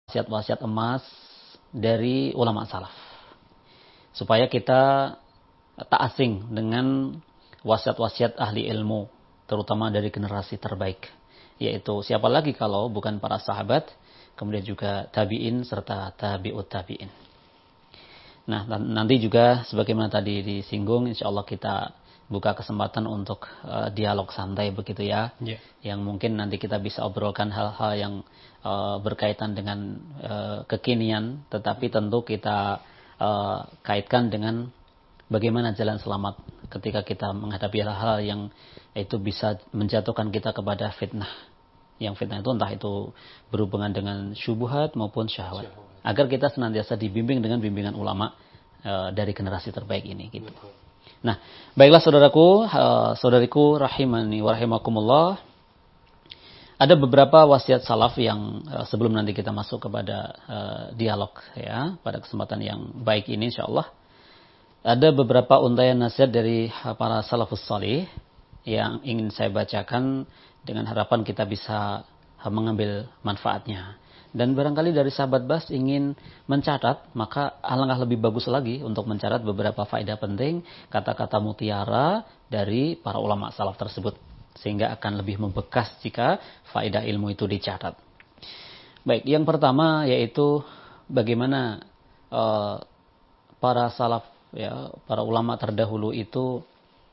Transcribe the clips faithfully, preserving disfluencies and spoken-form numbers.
wasiat-wasiat emas dari ulama salaf. Supaya kita tak asing dengan wasiat-wasiat ahli ilmu, terutama dari generasi terbaik. Yaitu siapa lagi kalau bukan para sahabat, kemudian juga tabi'in serta tabi'ut tabi'in. Nah, nanti juga sebagaimana tadi disinggung, insya Allah kita buka kesempatan untuk uh, dialog santai begitu ya. Yeah. Yang mungkin nanti kita bisa obrolkan hal-hal yang uh, berkaitan dengan uh, kekinian, tetapi tentu kita uh, kaitkan dengan bagaimana jalan selamat ketika kita menghadapi hal-hal yang itu bisa menjatuhkan kita kepada fitnah. Yang fitnah itu entah itu berhubungan dengan syubhat maupun syahwat. Agar kita senantiasa dibimbing dengan bimbingan ulama uh, dari generasi terbaik ini gitu. Nah, baiklah saudaraku, uh, saudariku rahimani wa rahimakumullah. Ada beberapa wasiat salaf yang uh, sebelum nanti kita masuk kepada uh, dialog ya, pada kesempatan yang baik ini insyaallah. Ada beberapa untaian nasihat dari para salafus salih yang ingin saya bacakan dengan harapan kita bisa mengambil manfaatnya. Dan barangkali dari sahabat Bas ingin mencatat, maka alangkah lebih bagus lagi untuk mencatat beberapa faedah penting, kata-kata mutiara dari para ulama salaf tersebut. Sehingga akan lebih membekas jika faedah ilmu itu dicatat. Baik, yang pertama yaitu bagaimana uh, para salaf, ya, para ulama terdahulu itu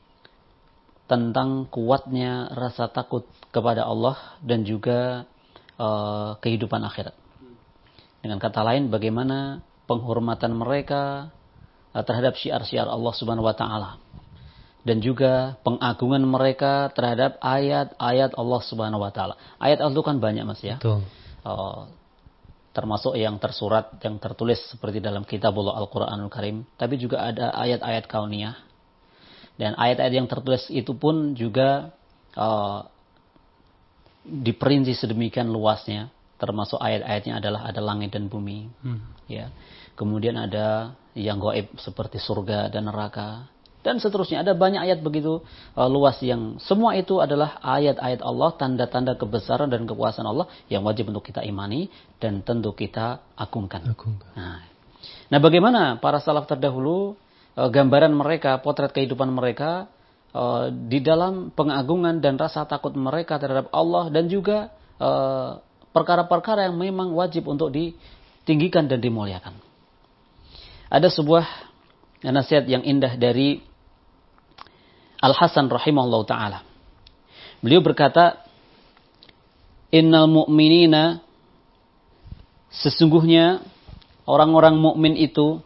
tentang kuatnya rasa takut kepada Allah dan juga Uh, kehidupan akhirat. Dengan kata lain, bagaimana penghormatan mereka uh, terhadap syiar-syiar Allah Subhanahu wa taala dan juga pengagungan mereka terhadap ayat-ayat Allah Subhanahu wa taala. Ayat Allah itu kan banyak Mas ya. Betul. Uh, termasuk yang tersurat, yang tertulis seperti dalam kitabullah Al-Qur'anul Karim, tapi juga ada ayat-ayat kauniyah. Dan ayat-ayat yang tertulis itu pun juga uh, diperinci sedemikian luasnya, termasuk ayat-ayatnya adalah ada langit dan bumi, hmm. ya. Kemudian ada yang gaib seperti surga dan neraka dan seterusnya. Ada banyak ayat begitu uh, luas yang semua itu adalah ayat-ayat Allah, tanda-tanda kebesaran dan kekuasaan Allah yang wajib untuk kita imani dan tentu kita agungkan. agungkan. Nah, nah, bagaimana para salaf terdahulu, uh, gambaran mereka, potret kehidupan mereka Uh, di dalam pengagungan dan rasa takut mereka terhadap Allah dan juga uh, perkara-perkara yang memang wajib untuk ditinggikan dan dimuliakan. Ada sebuah nasihat yang indah dari Al-Hasan rahimahullah ta'ala. Beliau berkata, Innal mu'minina, sesungguhnya orang-orang mukmin itu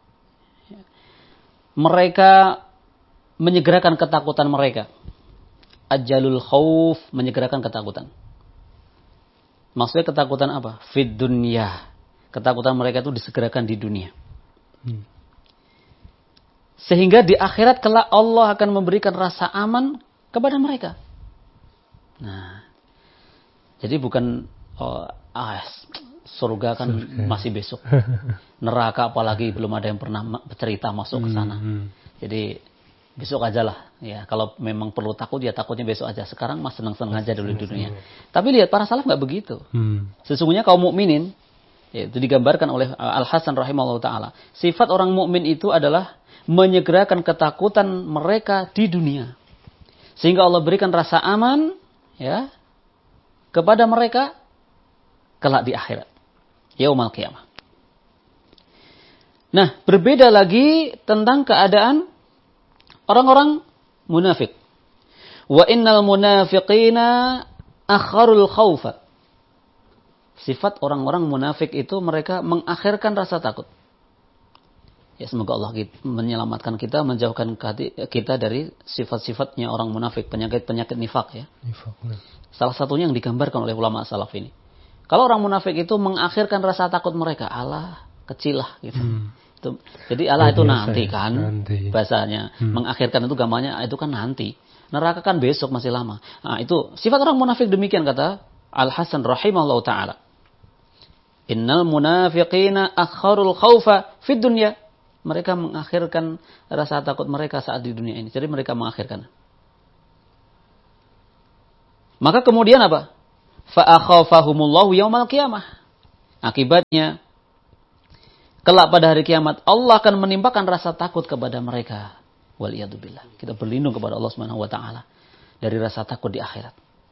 mereka menyegerakan ketakutan mereka. Ajalul khauf, menyegerakan ketakutan. Maksudnya ketakutan apa? Fid dunya. Ketakutan mereka itu disegerakan di dunia. Hmm. Sehingga di akhirat kelak Allah akan memberikan rasa aman kepada mereka. Nah, jadi bukan oh, ah, surga kan surga. Masih besok. Neraka apalagi belum ada yang pernah cerita masuk ke sana. Hmm, hmm. Jadi besok aja lah, ya. Kalau memang perlu takut, ya takutnya besok aja. Sekarang mas senang-senang aja dulu di dunia. Tapi lihat para salaf nggak begitu. Hmm. Sesungguhnya kaum mukminin, ya, itu digambarkan oleh Al-Hasan rahimahullah taala. Sifat orang mukmin itu adalah menyegerakan ketakutan mereka di dunia, sehingga Allah berikan rasa aman, ya, kepada mereka kelak di akhirat, yaumal qiyamah. Nah, berbeda lagi tentang keadaan orang-orang munafik. Wa innal munafiqina akharul khaufa. Sifat orang-orang munafik itu mereka mengakhirkan rasa takut. Ya, semoga Allah menyelamatkan kita, menjauhkan kita dari sifat-sifatnya orang munafik, penyakit-penyakit nifak ya. Nifak. Salah satunya yang digambarkan oleh ulama salaf ini. Kalau orang munafik itu mengakhirkan rasa takut mereka, Allah kecil lah gitu. Hmm. Jadi Allah itu nanti kan nanti. Bahasanya hmm. mengakhirkan itu gambarnya itu kan nanti, neraka kan besok masih lama. Nah, itu sifat orang munafik demikian kata Al-Hasan rahimahullah taala. Innal munafiqina akharul khaufa fid dunya. Mereka mengakhirkan rasa takut mereka saat di dunia ini. Jadi mereka mengakhirkan. Maka kemudian apa? Fa akhafahumullahu yaumal qiyamah. Akibatnya, kelak pada hari kiamat, Allah akan menimpakan rasa takut kepada mereka. Waliyadzubillah. Kita berlindung kepada Allah Subhanahu wa taala dari rasa takut di akhirat.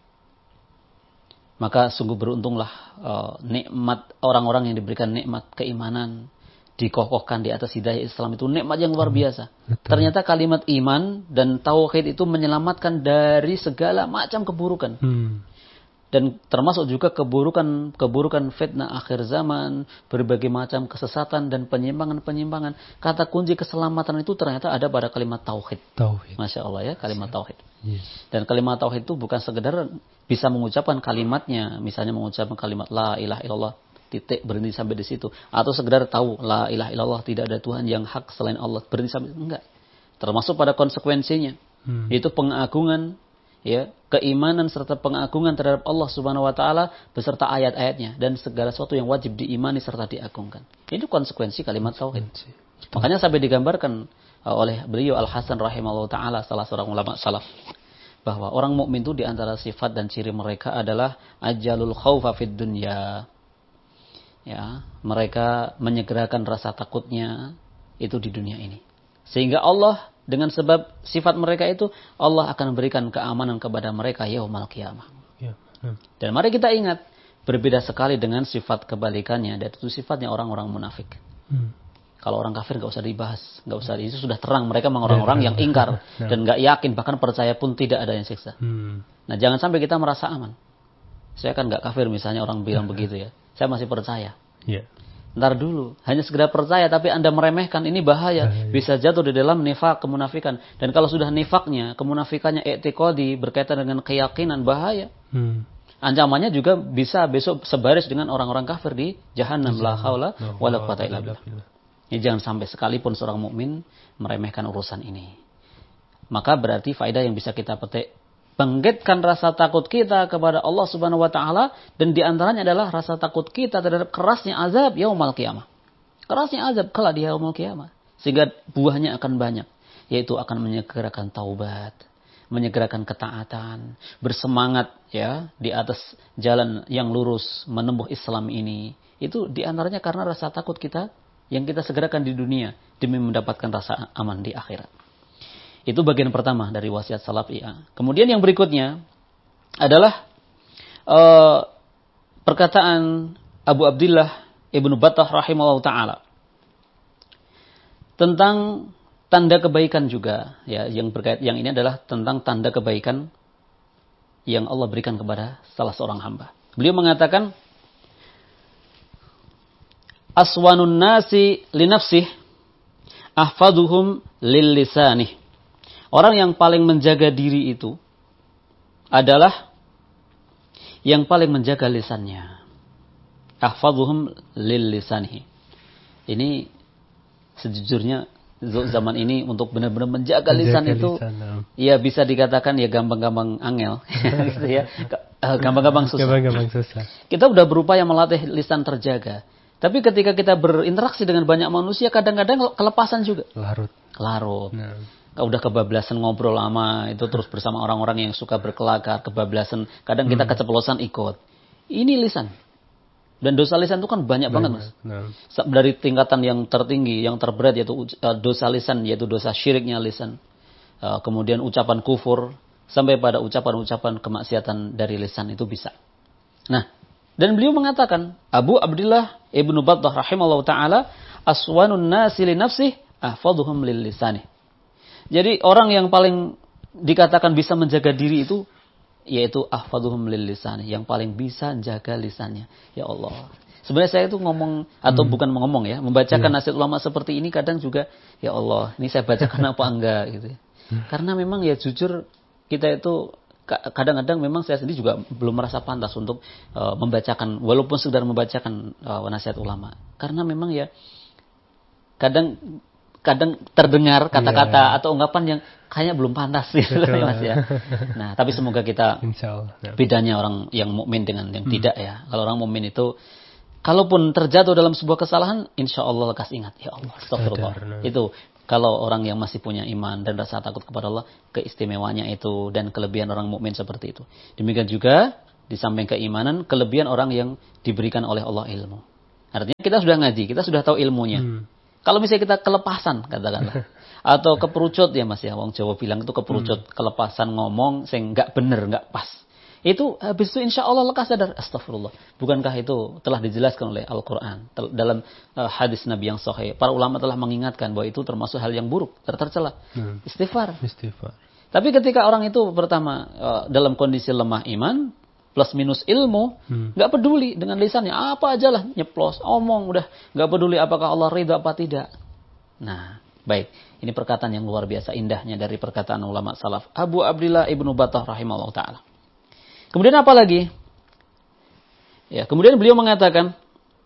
Maka sungguh beruntunglah uh, nikmat orang-orang yang diberikan nikmat keimanan, dikokohkan di atas hidayah Islam, itu nikmat yang luar biasa. Betul. Ternyata kalimat iman dan tauhid itu menyelamatkan dari segala macam keburukan. Hmm. Dan termasuk juga keburukan-keburukan fitnah akhir zaman, berbagai macam kesesatan dan penyimpangan-penyimpangan. Kata kunci keselamatan itu ternyata ada pada kalimat tauhid. Tauhid. Masya Allah ya, kalimat tauhid. Yes. Dan kalimat tauhid itu bukan sekedar bisa mengucapkan kalimatnya, misalnya mengucapkan kalimat la ilaha illallah, titik, berhenti sampai di situ. Atau sekedar tahu la ilaha illallah, tidak ada Tuhan yang hak selain Allah, berhenti sampai itu. Enggak. Termasuk pada konsekuensinya. Hmm. Itu pengagungan, ya, keimanan serta pengagungan terhadap Allah Subhanahu wa taala beserta ayat-ayatnya dan segala sesuatu yang wajib diimani serta diagungkan. Ini konsekuensi kalimat tauhid. Makanya sampai digambarkan oleh beliau Al-Hasan rahimahullah taala, salah seorang ulama salaf, bahwa orang mukmin itu di antara sifat dan ciri mereka adalah ajalul khaufa fid dunya. Ya, mereka menyegerakan rasa takutnya itu di dunia ini. Sehingga Allah dengan sebab sifat mereka itu, Allah akan memberikan keamanan kepada mereka yaumal qiyamah. Ya, ya. Dan mari kita ingat, berbeda sekali dengan sifat kebalikannya, dan itu sifatnya orang-orang munafik. Hmm. Kalau orang kafir nggak usah dibahas, nggak usah, itu sudah terang, mereka memang orang-orang yang ingkar ya. Dan nggak yakin, bahkan percaya pun tidak ada yang siksa. Hmm. Nah, jangan sampai kita merasa aman. Saya kan nggak kafir, misalnya orang bilang ya. Begitu ya, saya masih percaya. Ya. Ntar dulu, hanya sekedar percaya tapi Anda meremehkan, ini bahaya. Bahaya. Bisa jatuh di dalam nifak, kemunafikan. Dan kalau sudah nifaknya, kemunafikannya i'tiqadi, berkaitan dengan keyakinan, bahaya. Hmm. Ancamannya juga bisa besok sebaris dengan orang-orang kafir di jahannam. La haula wala quwata illa billah. Ini jangan sampai sekalipun seorang mukmin meremehkan urusan ini. Maka berarti faedah yang bisa kita petik, bangkitkan rasa takut kita kepada Allah Subhanahu wa taala, dan diantaranya adalah rasa takut kita terhadap kerasnya azab yaumul qiyamah. Kerasnya azab kelak di yaumul qiyamah. Sehingga buahnya akan banyak, yaitu akan menyegerakan taubat, menyegerakan ketaatan, bersemangat ya di atas jalan yang lurus menempuh Islam ini. Itu diantaranya karena rasa takut kita yang kita segerakan di dunia demi mendapatkan rasa aman di akhirat. Itu bagian pertama dari wasiat salafiyah. Kemudian yang berikutnya adalah uh, perkataan Abu Abdillah Ibnu Battah rahimahullah ta'ala tentang tanda kebaikan juga, ya, yang berkait, yang ini adalah tentang tanda kebaikan yang Allah berikan kepada salah seorang hamba. Beliau mengatakan, aswanun nasi li nafsih ahfaduhum lil lisanih. Orang yang paling menjaga diri itu adalah yang paling menjaga lisannya. Ahfadhuhum lil lisanihi. Ini sejujurnya zaman ini untuk benar-benar menjaga, menjaga lisan itu, lisan, ya bisa dikatakan ya gampang-gampang angel, gitu ya, gampang-gampang susah. Gampang-gampang susah. Kita udah berupaya melatih lisan terjaga, tapi ketika kita berinteraksi dengan banyak manusia, kadang-kadang kelepasan juga. Larut. Larut. Nah. Udah kebablasan ngobrol lama itu terus bersama orang-orang yang suka berkelakar, kebablasan, kadang kita keceplosan ikut. Ini lisan. Dan dosa lisan itu kan banyak nah, banget, Mas. Nah. Dari tingkatan yang tertinggi, yang terberat yaitu dosa lisan, yaitu dosa syiriknya lisan. Kemudian ucapan kufur, sampai pada ucapan-ucapan kemaksiatan dari lisan itu bisa. Nah, dan beliau mengatakan, Abu Abdillah Ibnu Battah rahimahullah ta'ala, aswanun nasi li nafsih ahfaduhum lil lisanih. Jadi orang yang paling dikatakan bisa menjaga diri itu yaitu ahfaduhum lil lisan, yang paling bisa jaga lisannya. Ya Allah. Sebenarnya saya itu ngomong atau hmm. bukan ngomong ya, membacakan yeah. nasihat ulama seperti ini kadang juga ya Allah, ini saya bacakan apa enggak gitu. Karena memang ya jujur kita itu kadang-kadang memang saya sendiri juga belum merasa pantas untuk uh, membacakan, walaupun sekedar membacakan uh, nasihat ulama. Karena memang ya kadang kadang terdengar kata-kata yeah. atau ungkapan yang kayaknya belum pantas gitu loh, Mas ya. Nah, tapi semoga kita ya. Bedanya orang yang mukmin dengan yang hmm. tidak ya. Kalau orang mukmin itu kalaupun terjatuh dalam sebuah kesalahan, insya Allah lekas ingat, ya Allah, astagfirullah. Nah. Itu kalau orang yang masih punya iman dan rasa takut kepada Allah, keistimewanya itu dan kelebihan orang mukmin seperti itu. Demikian juga di samping keimanan, kelebihan orang yang diberikan oleh Allah ilmu. Artinya kita sudah ngaji, kita sudah tahu ilmunya. Hmm. Kalau misalnya kita kelepasan, katakanlah, atau keperucut ya Mas ya, wong Jawa bilang itu keperucut, hmm. kelepasan ngomong, sing nggak bener, nggak pas. Itu habis itu insya Allah lekas sadar, astagfirullah. Bukankah itu telah dijelaskan oleh Al-Quran dalam uh, hadis Nabi yang sahih? Para ulama telah mengingatkan bahwa itu termasuk hal yang buruk, tercela. Hmm. Istighfar. Istighfar. Tapi ketika orang itu pertama uh, dalam kondisi lemah iman, plus minus ilmu, nggak hmm. peduli dengan lisannya, apa aja lah, nyeplos, omong, udah nggak peduli apakah Allah ridha apa tidak. Nah, baik, ini perkataan yang luar biasa indahnya dari perkataan ulama salaf Abu Abdillah Ibnu Battah rahimahullah taala. Kemudian apa lagi? Ya, kemudian beliau mengatakan,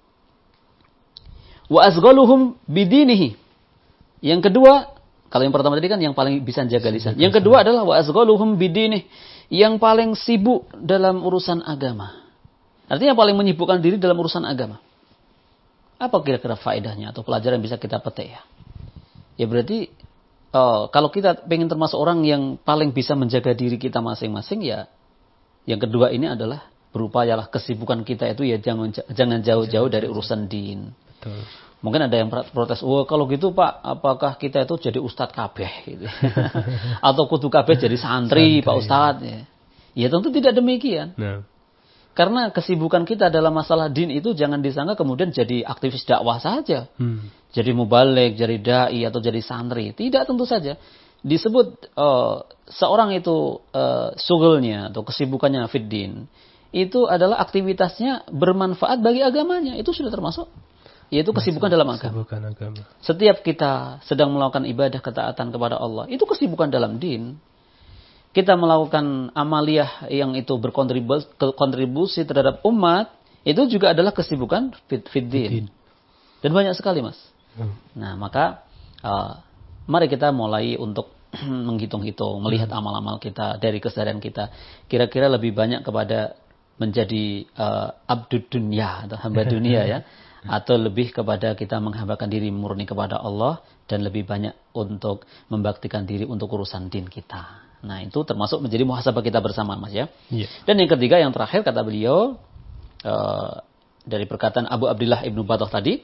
wa azghaluhum bidinihi. Yang kedua, kalau yang pertama tadi kan yang paling bisa jaga lisan. Yang kedua adalah wa azghaluhum bidinihi, yang paling sibuk dalam urusan agama. Artinya paling menyibukkan diri dalam urusan agama. Apa kira-kira faedahnya atau pelajaran yang bisa kita petik ya? Ya berarti uh, kalau kita pengen termasuk orang yang paling bisa menjaga diri kita masing-masing ya, yang kedua ini adalah berupayalah kesibukan kita itu ya jangan jangan jauh-jauh dari urusan din. Betul. Mungkin ada yang protes, wah kalau gitu Pak, apakah kita itu jadi ustadz kabeh gitu. Atau kudu kabeh jadi santri, santri Pak Ustadz ya. Ya tentu tidak demikian. No. Karena kesibukan kita dalam masalah din itu jangan disangka kemudian jadi aktivis dakwah saja. Hmm. Jadi mubaligh, jadi dai atau jadi santri. Tidak, tentu saja. Disebut uh, seorang itu uh, sugulnya atau kesibukannya fid din itu adalah aktivitasnya bermanfaat bagi agamanya. Itu sudah termasuk yaitu kesibukan dalam agama. agama. Setiap kita sedang melakukan ibadah ketaatan kepada Allah, itu kesibukan dalam din. Kita melakukan amaliyah yang itu berkontribusi terhadap umat, itu juga adalah kesibukan fit, fit din. Dan banyak sekali, Mas. Hmm. Nah, maka uh, mari kita mulai untuk menghitung-hitung, melihat hmm. amal-amal kita dari kesadaran kita. Kira-kira lebih banyak kepada menjadi uh, abdud dunya atau hamba dunia ya. Atau lebih kepada kita menghambakan diri murni kepada Allah dan lebih banyak untuk membaktikan diri untuk urusan din kita. Nah, itu termasuk menjadi muhasabah kita bersama, Mas ya. Yeah. Dan yang ketiga, yang terakhir kata beliau uh, dari perkataan Abu Abdillah Ibnu Battah tadi,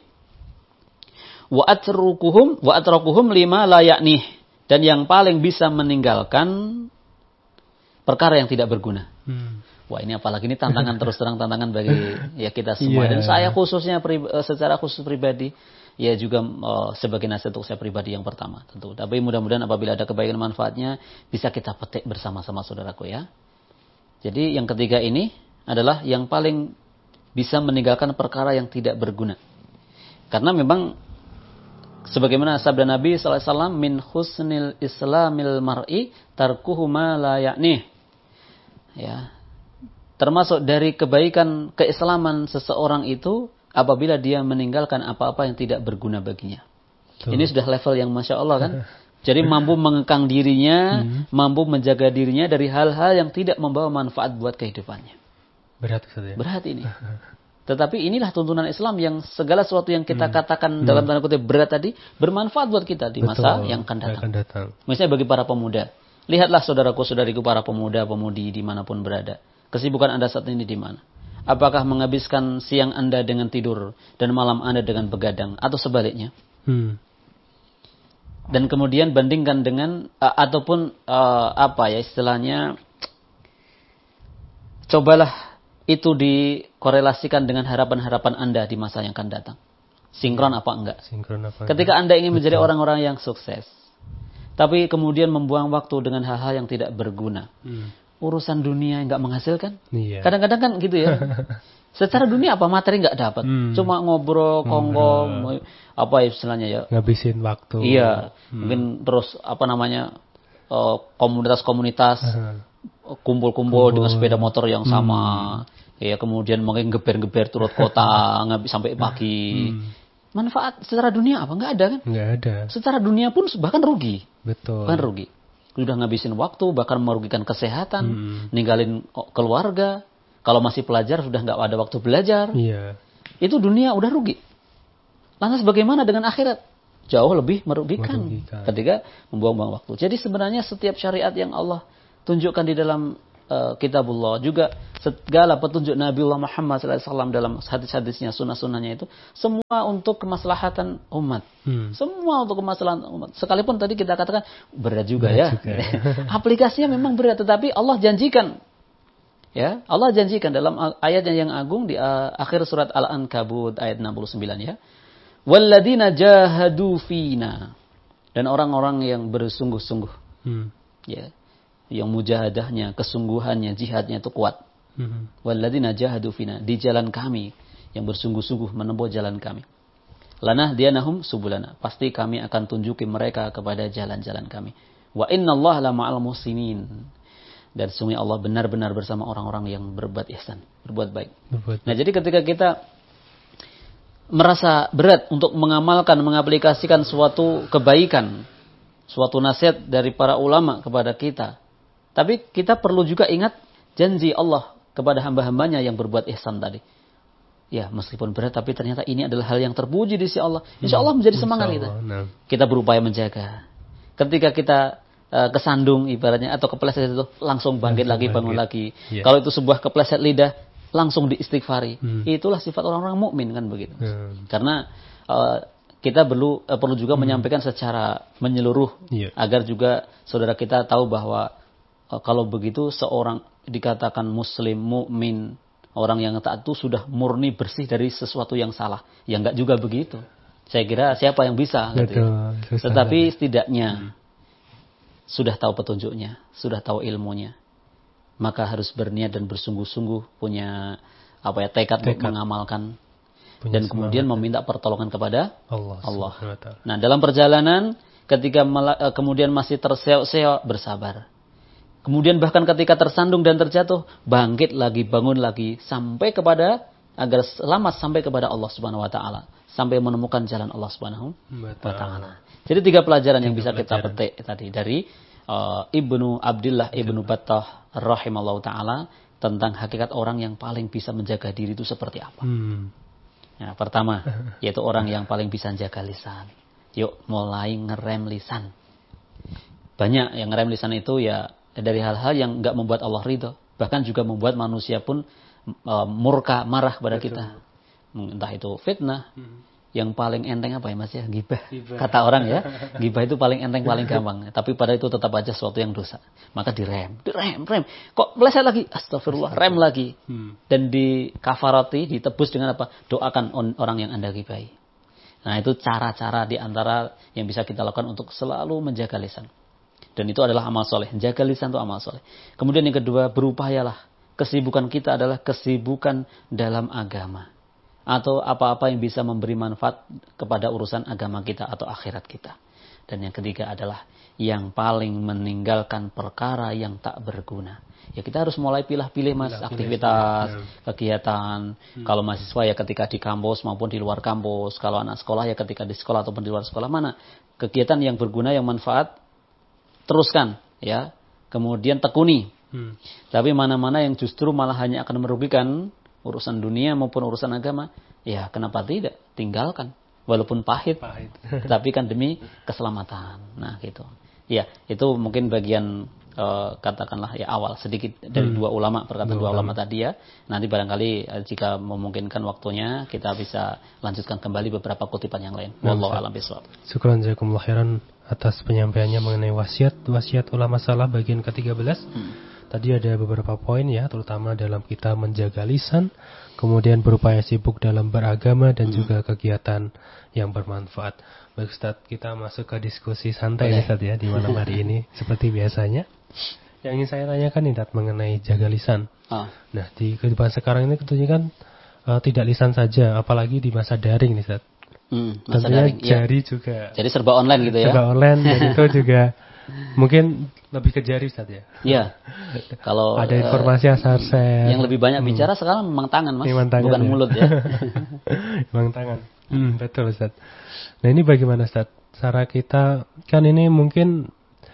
wa atrukuhum wa atrakuhum lima la yaknih, dan yang paling bisa meninggalkan perkara yang tidak berguna. Hmm. Wah, ini apalagi ini tantangan terus terang tantangan bagi ya kita semua. Yeah. Dan saya khususnya pri, secara khusus pribadi ya juga uh, sebagai nasihat untuk saya pribadi yang pertama tentu. Tapi mudah-mudahan apabila ada kebaikan manfaatnya bisa kita petik bersama-sama saudaraku ya. Jadi yang ketiga ini adalah yang paling bisa meninggalkan perkara yang tidak berguna. Karena memang sebagaimana sabda Nabi sallallahu alaihi wasallam, min husnil islamil mar'i tarkuhu ma la ya'nih. Ya. Termasuk dari kebaikan keislaman seseorang itu apabila dia meninggalkan apa-apa yang tidak berguna baginya. Tuh. Ini sudah level yang Masya Allah kan. Jadi mampu mengekang dirinya, hmm. mampu menjaga dirinya dari hal-hal yang tidak membawa manfaat buat kehidupannya. Berat ya? Berat ini. Tetapi inilah tuntunan Islam yang segala sesuatu yang kita hmm. katakan hmm. dalam tanda kutip berat tadi bermanfaat buat kita di masa Betul. yang akan datang. akan datang. Misalnya bagi para pemuda. Lihatlah saudaraku-saudariku para pemuda-pemudi dimanapun berada. Kesibukan Anda saat ini di mana? Apakah menghabiskan siang Anda dengan tidur dan malam Anda dengan begadang atau sebaliknya? Hmm. Dan kemudian bandingkan dengan uh, ataupun uh, apa ya istilahnya, cobalah itu dikorelasikan dengan harapan-harapan Anda di masa yang akan datang. Sinkron apa enggak? Sinkron apa enggak? Ketika Anda ingin menjadi Betul. orang-orang yang sukses, tapi kemudian membuang waktu dengan hal-hal yang tidak berguna. Hmm. Urusan dunia yang nggak menghasilkan. Iya. Kadang-kadang kan gitu ya. Secara dunia apa materi nggak dapat. Hmm. Cuma ngobrol, kongko, hmm. apa istilahnya ya. Ngabisin waktu. Iya. Hmm. Mungkin terus apa namanya uh, komunitas-komunitas hmm. kumpul-kumpul Kumpul. dengan sepeda motor yang sama. Hmm. Ya kemudian mungkin geber-geber turut kota ngabis sampai pagi. Hmm. Manfaat secara dunia apa nggak ada kan? Nggak ada. Secara dunia pun bahkan rugi. Betul. Bahkan rugi. Sudah ngabisin waktu, bahkan merugikan kesehatan, hmm. ninggalin keluarga. Kalau masih pelajar, sudah nggak ada waktu belajar. Yeah. Itu dunia udah rugi. Lantas bagaimana dengan akhirat? Jauh lebih merugikan, merugikan. ketika membuang-buang waktu. Jadi sebenarnya setiap syariat yang Allah tunjukkan di dalam uh, kitabullah, juga segala petunjuk Nabiullah Muhammad sallallahu alaihi wasallam dalam hadis-hadisnya, sunnah-sunnahnya itu semua untuk kemaslahatan umat. Hmm. Semua untuk kemaslahatan umat. Sekalipun tadi kita katakan berat juga berat ya. Juga. Aplikasinya memang berat, tetapi Allah janjikan. Ya, Allah janjikan dalam ayat yang agung di uh, akhir surat Al-Ankabut ayat enam puluh sembilan ya. Walladzina jahadu fina. Dan orang-orang yang bersungguh-sungguh. Hmm. Ya. Yang mujahadahnya, kesungguhannya, jihadnya itu kuat. Hmm. Walladzina jahadu fina, di jalan kami, yang bersungguh-sungguh menempuh jalan kami. Lanah dianahum subulana, pasti kami akan tunjuki mereka kepada jalan-jalan kami. Wa innallaha lama'al muhsinin. Dan sungguh Allah benar-benar bersama orang-orang yang berbuat ihsan, berbuat baik. Berbuat. Nah, jadi ketika kita merasa berat untuk mengamalkan, mengaplikasikan suatu kebaikan, suatu nasihat dari para ulama kepada kita. Tapi kita perlu juga ingat janji Allah kepada hamba-hambanya yang berbuat ihsan tadi. Ya, meskipun berat, tapi ternyata ini adalah hal yang terpuji di sisi Allah. Insya Allah menjadi semangat kita. Kita berupaya menjaga. Ketika kita uh, kesandung ibaratnya, atau kepleset itu, langsung bangkit langsung lagi, bangun bangkit. lagi. Yeah. Kalau itu sebuah kepleset lidah, langsung diistighfari. Hmm. Itulah sifat orang-orang mukmin kan begitu. Hmm. Karena uh, kita perlu uh, perlu juga hmm. menyampaikan secara menyeluruh yeah. agar juga saudara kita tahu bahwa uh, kalau begitu seorang dikatakan muslim, mukmin, orang yang taat itu sudah murni bersih dari sesuatu yang salah. Ya enggak juga begitu. Saya kira siapa yang bisa gitu ya. Tetapi setidaknya hmm. sudah tahu petunjuknya, sudah tahu ilmunya. Maka harus berniat dan bersungguh-sungguh punya apa ya tekad, tekad. untuk mengamalkan punya dan kemudian semangat. meminta pertolongan kepada Allah. Allah. Nah, dalam perjalanan ketika mela- kemudian masih terseok-seok, bersabar. Kemudian bahkan ketika tersandung dan terjatuh, bangkit lagi, bangun lagi sampai kepada agar selamat sampai kepada Allah Subhanahu wa taala, sampai menemukan jalan Allah Subhanahu wa taala. Jadi tiga pelajaran tiga yang bisa pelajaran. kita petik tadi dari Uh, Ibnu Abdillah Ibnu Battah rahimallahu taala tentang hakikat orang yang paling bisa menjaga diri itu seperti apa. Hmm. Ya, pertama, yaitu orang yang paling bisa menjaga lisan. Yuk mulai ngerem lisan. Banyak yang ngerem lisan itu ya dari hal-hal yang enggak membuat Allah ridho, bahkan juga membuat manusia pun uh, murka, marah kepada Betul. kita. Entah itu fitnah. Hmm. Yang paling enteng apa ya Mas ya? Ghibah. Kata orang ya, ghibah itu paling enteng, paling gampang. Tapi pada itu tetap aja sesuatu yang dosa. Maka direm, direm, rem. Kok meleset lagi? Astagfirullah, rem lagi. Hmm. Dan di kafarati, ditebus dengan apa? Doakan on, orang yang Anda ghibahi. Nah, itu cara-cara di antara yang bisa kita lakukan untuk selalu menjaga lisan. Dan itu adalah amal soleh. Menjaga lisan itu amal soleh. Kemudian yang kedua, berupayalah. Kesibukan kita adalah kesibukan dalam agama. Atau apa-apa yang bisa memberi manfaat kepada urusan agama kita atau akhirat kita. Dan yang ketiga adalah yang paling meninggalkan perkara yang tak berguna. Ya kita harus mulai pilih-pilih mas pilih, aktivitas, pilih. kegiatan. Hmm. Kalau mahasiswa ya ketika di kampus maupun di luar kampus. Kalau anak sekolah ya ketika di sekolah ataupun di luar sekolah, mana kegiatan yang berguna, yang manfaat, teruskan ya. Kemudian tekuni. Hmm. Tapi mana-mana yang justru malah hanya akan merugikan urusan dunia maupun urusan agama, ya kenapa tidak? Tinggalkan. Walaupun pahit, pahit. Tapi kan demi keselamatan. Nah gitu. Ya, itu mungkin bagian uh, katakanlah ya awal sedikit dari hmm. dua ulama, perkataan dua, dua ulama tadi ya. Nanti barangkali uh, jika memungkinkan waktunya, kita bisa lanjutkan kembali beberapa kutipan yang lain. Wallahu a'lam bishawab. Syukran jazakumullah khairan atas penyampaiannya mengenai wasiat, wasiat ulama salaf bagian ketiga belas. Hmm. Tadi ada beberapa poin ya, terutama dalam kita menjaga lisan, kemudian berupaya sibuk dalam beragama dan hmm. juga kegiatan yang bermanfaat. Baik Ustaz, kita masuk ke diskusi santai ya Ustaz ya di malam hari ini seperti biasanya. Yang ingin saya tanyakan nih Ustaz mengenai jaga lisan. Oh. Nah, di kehidupan sekarang ini tentunya kan uh, tidak lisan saja, apalagi di masa daring nih Ustaz. Hmm, masa tentunya daring, jari ya. juga. Jadi serba online gitu ya. Serba online dan itu juga mungkin lebih ke jari Ustaz ya. Iya. Kalau ada informasi uh, asal share. Yang lebih banyak hmm. bicara sekarang memang tangan Mas, memang tangan, bukan ya. mulut ya. Memang tangan. Hmm, betul Ustaz. Nah, ini bagaimana Ustaz? Cara kita kan ini mungkin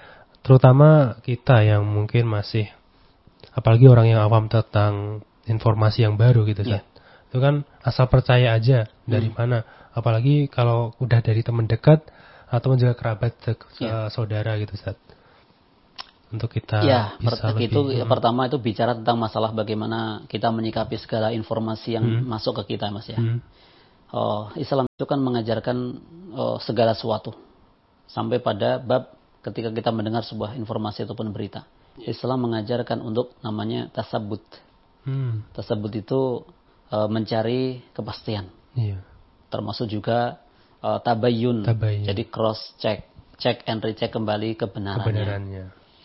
terutama kita yang mungkin masih, apalagi orang yang awam tentang informasi yang baru gitu Ustaz. Yeah. Itu kan asal percaya aja dari hmm. mana, apalagi kalau udah dari teman dekat atau juga kerabat ya. saudara gitu Ustaz. untuk kita ya, bisa per- lebih. itu Hmm. pertama itu bicara tentang masalah bagaimana kita menyikapi segala informasi yang Hmm. masuk ke kita, Mas ya. Hmm. Oh, Islam itu kan mengajarkan oh, segala sesuatu sampai pada bab ketika kita mendengar sebuah informasi ataupun berita. Islam mengajarkan untuk namanya tasabbut. Hmm. Tasabbut itu uh, mencari kepastian. Iya. Termasuk juga uh, tabayyun. Tabayyun. Jadi cross check, check and recheck kembali kebenarannya. Kebenarannya.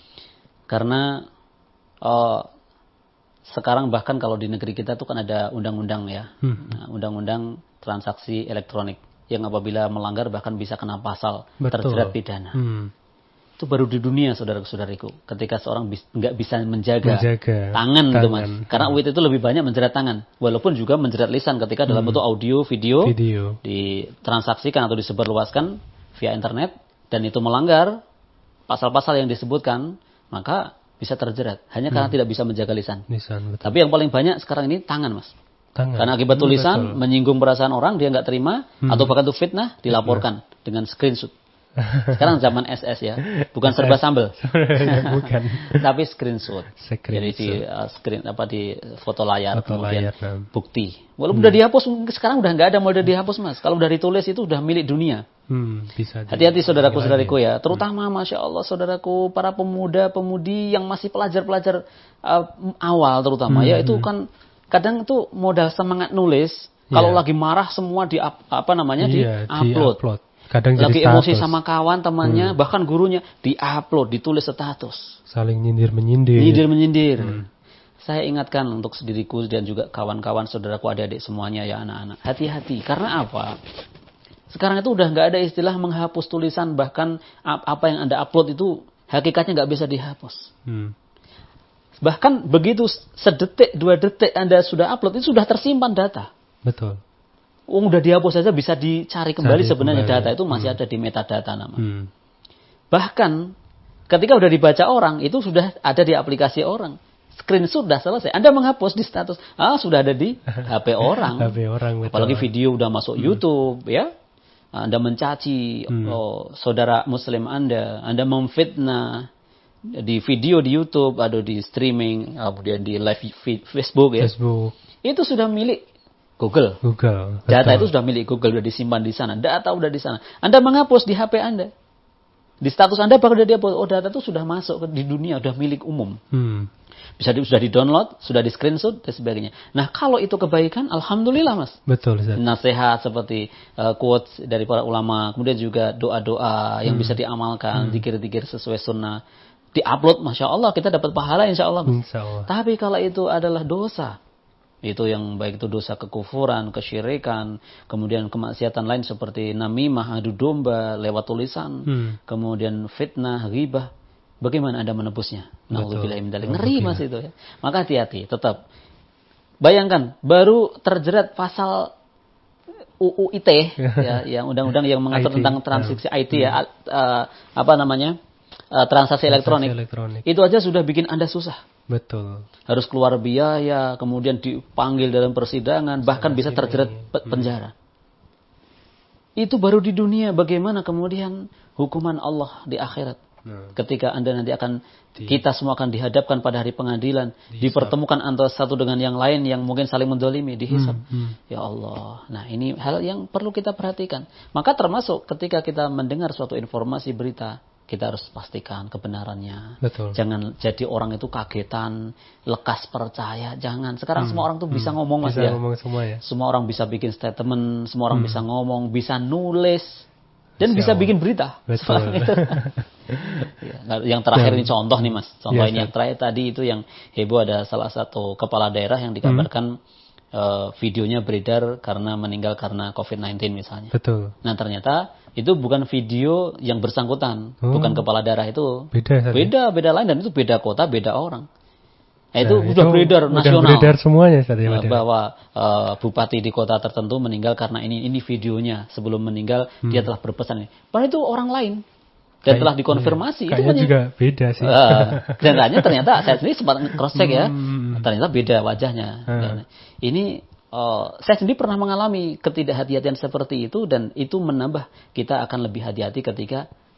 Karena uh, sekarang bahkan kalau di negeri kita tuh kan ada undang-undang ya. Hmm. Nah, undang-undang transaksi elektronik yang apabila melanggar bahkan bisa kena pasal, Betul. terjerat pidana. Hmm. Itu baru di dunia, saudara-saudariku. Ketika seorang bis, nggak bisa menjaga, Menjaga tangan, tangan. gitu mas. Karena U I T itu lebih banyak menjerat tangan. Walaupun juga menjerat lisan ketika dalam Hmm. bentuk audio, video, Video. ditransaksikan atau disebarluaskan via internet. Dan itu melanggar pasal-pasal yang disebutkan, maka bisa terjerat. Hanya karena Hmm. tidak bisa menjaga lisan. Lisan, betul. Tapi yang paling banyak sekarang ini tangan mas. Tangan. Karena akibat Hmm, tulisan, betul. menyinggung perasaan orang, dia nggak terima, Hmm. atau bahkan itu fitnah, dilaporkan dengan screenshot. Sekarang zaman S S ya, bukan serba sambel, Bukan. tapi screenshot. Screenshot. Jadi di uh, screen apa di foto layar, Foto kemudian layar, nah. bukti. Walaupun udah dihapus, sekarang udah nggak ada model dihapus mas. Kalau udah ditulis itu udah milik dunia. Hmm, bisa. Hati-hati saudaraku-saudariku ya, Hmm. terutama masya Allah saudaraku para pemuda-pemudi yang masih pelajar-pelajar uh, awal terutama Hmm, ya itu hmm. kan kadang tuh modal semangat nulis. Kalau Iya. lagi marah semua di up- apa namanya Iya, di-upload. di-upload. Kadang Lagi jadi emosi status. sama kawan, temannya, Hmm. bahkan gurunya, di-upload, ditulis status. Saling nyindir-menyindir. Nyindir-menyindir. Hmm. Saya ingatkan untuk diriku dan juga kawan-kawan, saudaraku, adik-adik semuanya ya anak-anak. Hati-hati. Karena apa? Sekarang itu udah nggak ada istilah menghapus tulisan, bahkan apa yang Anda upload itu hakikatnya nggak bisa dihapus. Hmm. Bahkan begitu sedetik, dua detik Anda sudah upload, itu sudah tersimpan data. Betul. Oh, udah dihapus saja bisa dicari kembali Cari sebenarnya kembali. data itu masih Hmm. ada di metadata nama. Hmm. Bahkan ketika udah dibaca orang, itu sudah ada di aplikasi orang. Screenshot sudah selesai. Anda menghapus di status, ah sudah ada di H P orang. H P orang, betul. Apalagi video udah masuk Hmm. YouTube ya. Anda mencaci Hmm. oh, saudara muslim Anda, Anda memfitnah di video di YouTube, atau di streaming, kemudian di live feed Facebook ya. Facebook, Itu sudah milik Google. Google. Data betul. itu sudah milik Google, sudah disimpan di sana. Data sudah di sana. Anda menghapus di H P Anda. Di status Anda baru sudah dihapus. Oh, data itu sudah masuk ke di dunia, sudah milik umum. Hmm. Bisa di, sudah di-download, sudah di-screenshot dan sebagainya. Nah, kalau itu kebaikan, alhamdulillah, Mas. Betul, Ustaz. Nasihat seperti uh, quotes dari para ulama, kemudian juga doa-doa yang Hmm. bisa diamalkan, Hmm. zikir-zikir sesuai sunnah. Di-upload, Masya Allah, kita dapat pahala insya Allah. Mas. Insya Allah. Tapi kalau itu adalah dosa, itu yang baik itu dosa kekufuran, kesyirikan, kemudian kemaksiatan lain seperti namimah, adu domba, lewat tulisan, Hmm. kemudian fitnah, ghibah. Bagaimana Anda menebusnya? Na'udzubillah min dzalik. Ngeri Mas itu ya. Maka hati-hati, tetap. Bayangkan, baru terjerat pasal U U I T ya, yang undang-undang yang mengatur I T, tentang transaksi ya. I T ya, uh, apa namanya? Uh, transaksi, Transaksi elektronik. elektronik. Itu aja sudah bikin Anda susah. Betul. Harus keluar biaya, kemudian dipanggil dalam persidangan, bahkan bisa terjerat pe- penjara. Itu baru di dunia, bagaimana kemudian hukuman Allah di akhirat. Nah, Ketika Anda nanti akan, Di- kita semua akan dihadapkan pada hari pengadilan, Dihisab. dipertemukan antara satu dengan yang lain yang mungkin saling mendolimi, dihisab. Hmm, hmm. Ya Allah, nah ini hal yang perlu kita perhatikan. Maka termasuk ketika kita mendengar suatu informasi berita, kita harus pastikan kebenarannya. Betul. Jangan jadi orang itu kagetan, lekas percaya. Jangan. Sekarang Hmm, semua orang tuh bisa hmm. ngomong Mas Bisa ya. ngomong semua ya. Semua orang bisa bikin statement, semua orang Hmm. bisa ngomong, bisa nulis, dan Insya bisa Allah. bikin berita. Betul. Sekarang itu. Ya, yang terakhir Dan- ini contoh nih Mas. Contoh Iya, ini Ustaz. yang terakhir tadi itu yang heboh, ada salah satu kepala daerah yang dikabarkan eh, videonya beredar karena meninggal karena covid sembilan belas misalnya. Betul. Nah ternyata itu bukan video yang bersangkutan, Oh. bukan kepala daerah itu. Beda, Ustaz, ya? Beda, beda lain, dan itu beda kota, beda orang. Nah, itu Nah, sudah beredar udah nasional. beredar semuanya, Ustaz, ya, Eh, beredar. bahwa eh, bupati di kota tertentu meninggal karena ini ini videonya, sebelum meninggal Hmm. dia telah berpesan ini. Padahal itu orang lain dan Kayak- telah dikonfirmasi. iya. Itu Kayaknya kan juga beda sih. Uh, kenyataannya ternyata saya sendiri sempat cross check ya, Hmm. ternyata beda wajahnya. Hmm. Dan ini uh, saya sendiri pernah mengalami ketidakhati-hatian seperti itu, dan itu menambah kita akan lebih hati-hati ketika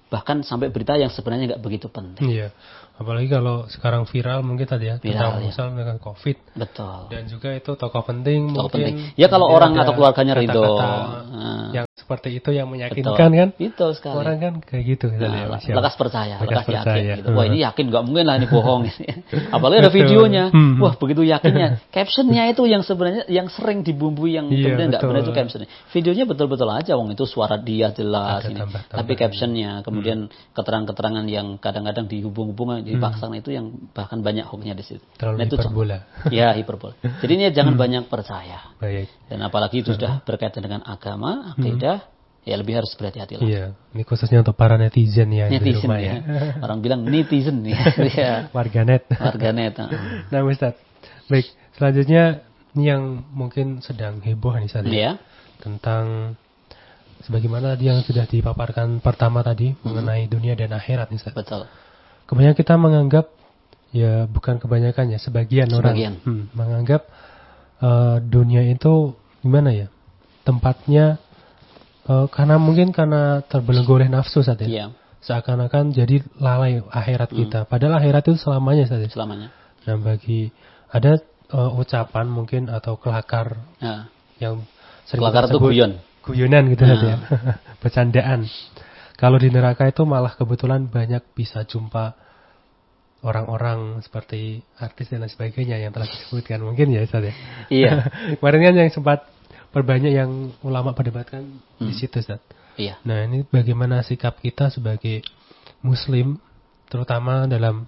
bahkan sampai berita yang sebenarnya nggak begitu penting. Iya. Apalagi kalau sekarang viral mungkin tadi ya, Viral, tentang ya. misal dengan COVID. Betul. Dan juga itu tokoh penting Tokoh mungkin. penting. Ya kalau orang ada atau keluarganya ridho. kata-kata yang seperti itu yang meyakinkan Betul. kan? Betul sekali. Orang kan kayak gitu. Nah, ya, lekas percaya, lekas, lekas percaya. yakin. Gitu. Wah ini yakin, nggak mungkin lah ini bohong. Apalagi ada Betul. videonya. Hmm. Wah begitu yakinnya. Captionnya itu yang sebenarnya yang sering dibumbui yang Iya, kemudian nggak betul. benar itu captionnya. Videonya betul-betul aja, wong itu suara dia jelas Ada ini. tambah-tambah. Tapi captionnya, kemudian hmm. keterangan-keterangan yang kadang-kadang dihubung-hubungan, dipaksakan hmm. itu yang bahkan banyak hoaxnya di situ. Terlalu nah, itu hiperbola. Ya hiperbola. Jadi ini jangan hmm. banyak percaya. Baik. Dan apalagi itu sudah berkaitan dengan agama, akidah. Hmm. Ya lebih harus berhati-hati lah. Iya, ini khususnya untuk para netizen ya. Netizen di rumah, ya. ya. Orang bilang netizen ya. Warganet. Warganet. Nah, Ustaz. Baik, selanjutnya ini yang mungkin sedang heboh nih saat ini. Ya. Tentang sebagaimana tadi yang sudah dipaparkan pertama tadi hmm. mengenai dunia dan akhirat nih Ustaz. Betul. Kebanyakan kita menganggap ya bukan kebanyakan ya, sebagian, sebagian. orang hmm, menganggap uh, dunia itu gimana ya? Tempatnya Uh, karena mungkin karena terbelenggu oleh nafsu saat ini, yeah. seakan-akan jadi lalai akhirat hmm. kita. Padahal akhirat itu selamanya saat ini. Selamanya. Nah bagi ada uh, ucapan mungkin atau kelakar nah. yang sering kelakar itu guyon, guyonan gitu nah. saja, ya. Bercandaan. Kalau di neraka itu malah kebetulan banyak bisa jumpa orang-orang seperti artis dan lain sebagainya yang telah disebutkan mungkin ya Ustaz ya. Iya. Kemarin kan yang sempat berbanyak yang ulama perdebatkan hmm. di situ Ustaz. Iya. Nah ini bagaimana sikap kita sebagai muslim, terutama dalam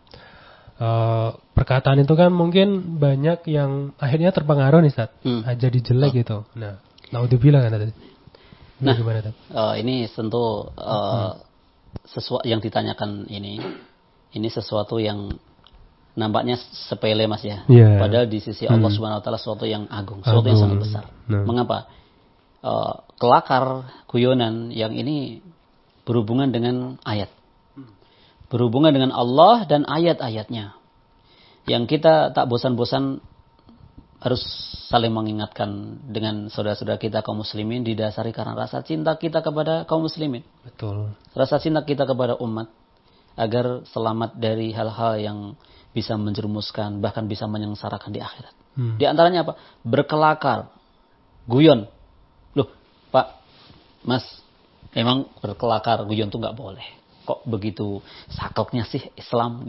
uh, perkataan itu kan mungkin banyak yang akhirnya terpengaruh nih Ustaz, hmm. jadi jelek oh. gitu. Nah, naudzubillah kan tadi. Nah, gimana, uh, ini tentu uh, hmm. sesuatu yang ditanyakan ini, ini sesuatu yang nampaknya sepele Mas ya. Yeah. Padahal di sisi Allah hmm. Subhanahu wa taala sesuatu yang agung, sesuatu agung. yang sangat besar. No. Mengapa? Uh, kelakar, guyonan yang ini berhubungan dengan ayat. Berhubungan dengan Allah dan ayat-ayatnya. Yang kita tak bosan-bosan harus saling mengingatkan dengan saudara-saudara kita kaum muslimin didasari karena rasa cinta kita kepada kaum muslimin. Betul. Rasa cinta kita kepada umat agar selamat dari hal-hal yang bisa menjerumuskan, bahkan bisa menyengsarakan di akhirat. Hmm. Di antaranya apa? Berkelakar, guyon. Loh, Pak, Mas, emang berkelakar, guyon itu nggak boleh. Kok begitu sakoknya sih Islam?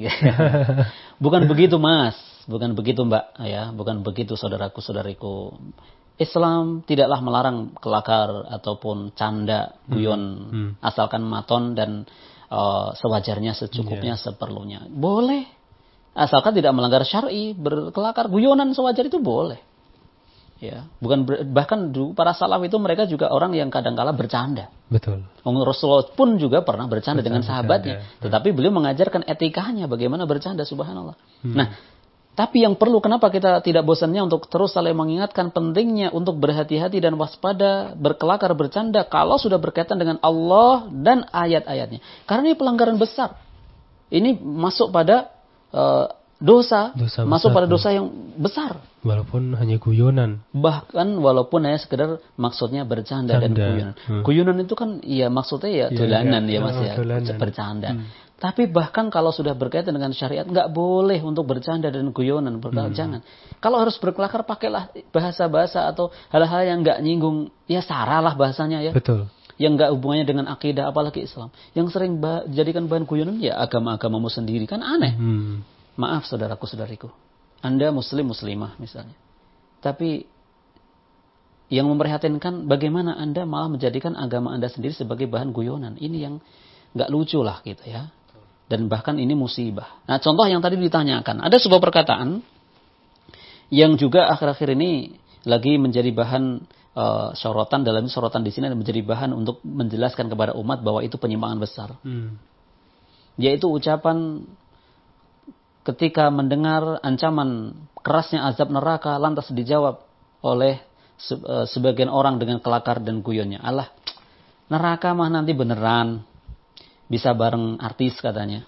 Bukan begitu, Mas. Bukan begitu, Mbak. Ya, bukan begitu, saudaraku, saudariku. Islam tidaklah melarang kelakar ataupun canda, guyon, hmm. Hmm. asalkan maton dan uh, sewajarnya, secukupnya, yeah. seperlunya. Boleh. Asalkan tidak melanggar syar'i, berkelakar, guyonan sewajar itu boleh. Ya, bukan ber, bahkan dulu para salaf itu mereka juga orang yang kadang-kala bercanda. Betul. Rasulullah pun juga pernah bercanda, bercanda dengan sahabatnya, bercanda. Tetapi beliau mengajarkan etikanya bagaimana bercanda, subhanallah. Hmm. Nah, tapi yang perlu kenapa kita tidak bosannya untuk terus saling mengingatkan pentingnya untuk berhati-hati dan waspada, berkelakar, bercanda kalau sudah berkaitan dengan Allah dan ayat-ayatnya. Karena ini pelanggaran besar. Ini masuk pada Uh, dosa, dosa masuk besar, pada dosa yang besar. Walaupun hanya guyonan. Bahkan walaupun hanya sekedar maksudnya bercanda Canda. dan guyonan. Hmm. Guyonan itu kan ya maksudnya ya dolanan ya, ya, ya Mas ya, dolanan. bercanda. Hmm. Tapi bahkan kalau sudah berkaitan dengan syariat nggak boleh untuk bercanda dan guyonan, berkelakar, hmm. jangan. Kalau harus berkelakar pakailah bahasa-bahasa atau hal-hal yang nggak nyinggung, ya saralah bahasanya ya. Betul. Yang nggak hubungannya dengan akidah apalagi Islam. Yang sering bah- jadikan bahan guyonan ya agama-agamamu sendiri, kan aneh. Hmm. Maaf saudaraku saudariku, Anda muslim muslimah misalnya, tapi yang memprihatinkan bagaimana Anda malah menjadikan agama Anda sendiri sebagai bahan guyonan. Ini yang nggak lucu lah gitu ya. Dan bahkan ini musibah. Nah contoh yang tadi ditanyakan, ada sebuah perkataan yang juga akhir-akhir ini lagi menjadi bahan Uh, sorotan, dalam sorotan di sini menjadi bahan untuk menjelaskan kepada umat bahwa itu penyimpangan besar. Hmm. Yaitu ucapan ketika mendengar ancaman kerasnya azab neraka lantas dijawab oleh se- uh, sebagian orang dengan kelakar dan guyonnya. Alah, neraka mah nanti beneran bisa bareng artis katanya.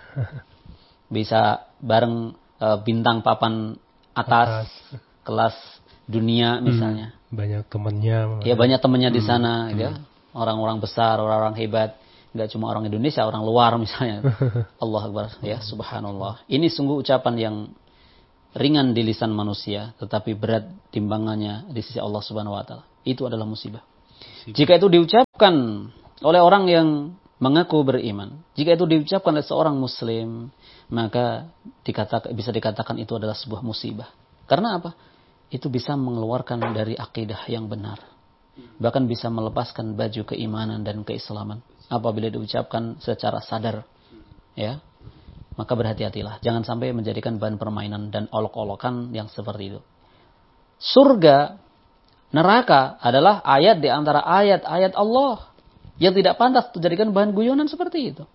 Bisa bareng uh, bintang papan atas, atas. kelas dunia misalnya. Hmm. Banyak temannya. Ya banyak temannya hmm. di sana, hmm. ya. Orang-orang besar, orang-orang hebat. Nggak cuma orang Indonesia, orang luar misalnya. Allah Akbar, ya subhanallah. Ini sungguh ucapan yang ringan di lisan manusia, tetapi berat timbangannya di sisi Allah Subhanahu wa taala. Itu adalah musibah. Jika itu diucapkan oleh orang yang mengaku beriman, jika itu diucapkan oleh seorang muslim, maka dikatakan, bisa dikatakan itu adalah sebuah musibah. Karena apa? Itu bisa mengeluarkan dari akidah yang benar. Bahkan bisa melepaskan baju keimanan dan keislaman apabila diucapkan secara sadar. Ya. Maka berhati-hatilah, jangan sampai menjadikan bahan permainan dan olok-olokan yang seperti itu. Surga, neraka adalah ayat di antara ayat-ayat Allah yang tidak pantas dijadikan bahan guyonan seperti itu.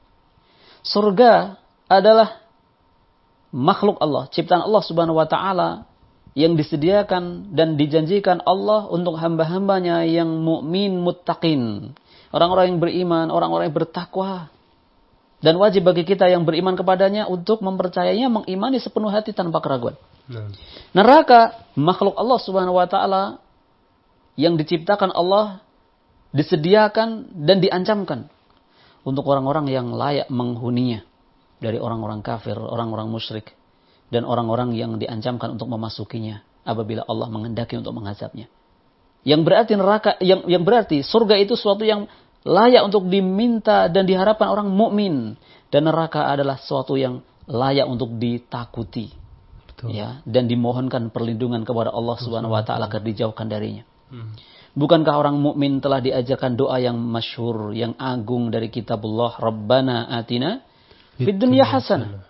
Surga adalah makhluk Allah, ciptaan Allah Subhanahu wa taala yang disediakan dan dijanjikan Allah untuk hamba-hambanya yang mukmin muttaqin, orang-orang yang beriman, orang-orang yang bertakwa. Dan wajib bagi kita yang beriman kepadanya untuk mempercayainya, mengimani sepenuh hati tanpa keraguan. Nah. Neraka, makhluk Allah Subhanahu wa taala yang diciptakan Allah, disediakan dan diancamkan untuk orang-orang yang layak menghuninya dari orang-orang kafir, orang-orang musyrik dan orang-orang yang diancamkan untuk memasukinya apabila Allah menghendaki untuk mengazabnya. Yang berarti neraka, yang yang berarti surga itu suatu yang layak untuk diminta dan diharapkan orang mukmin, dan neraka adalah sesuatu yang layak untuk ditakuti. Betul. Ya, dan dimohonkan perlindungan kepada Allah Subhanahu wa taala agar dijauhkan darinya. Hmm. Bukankah orang mukmin telah diajarkan doa yang masyhur, yang agung dari kitabullah, Rabbana atina fid dunya hasanah.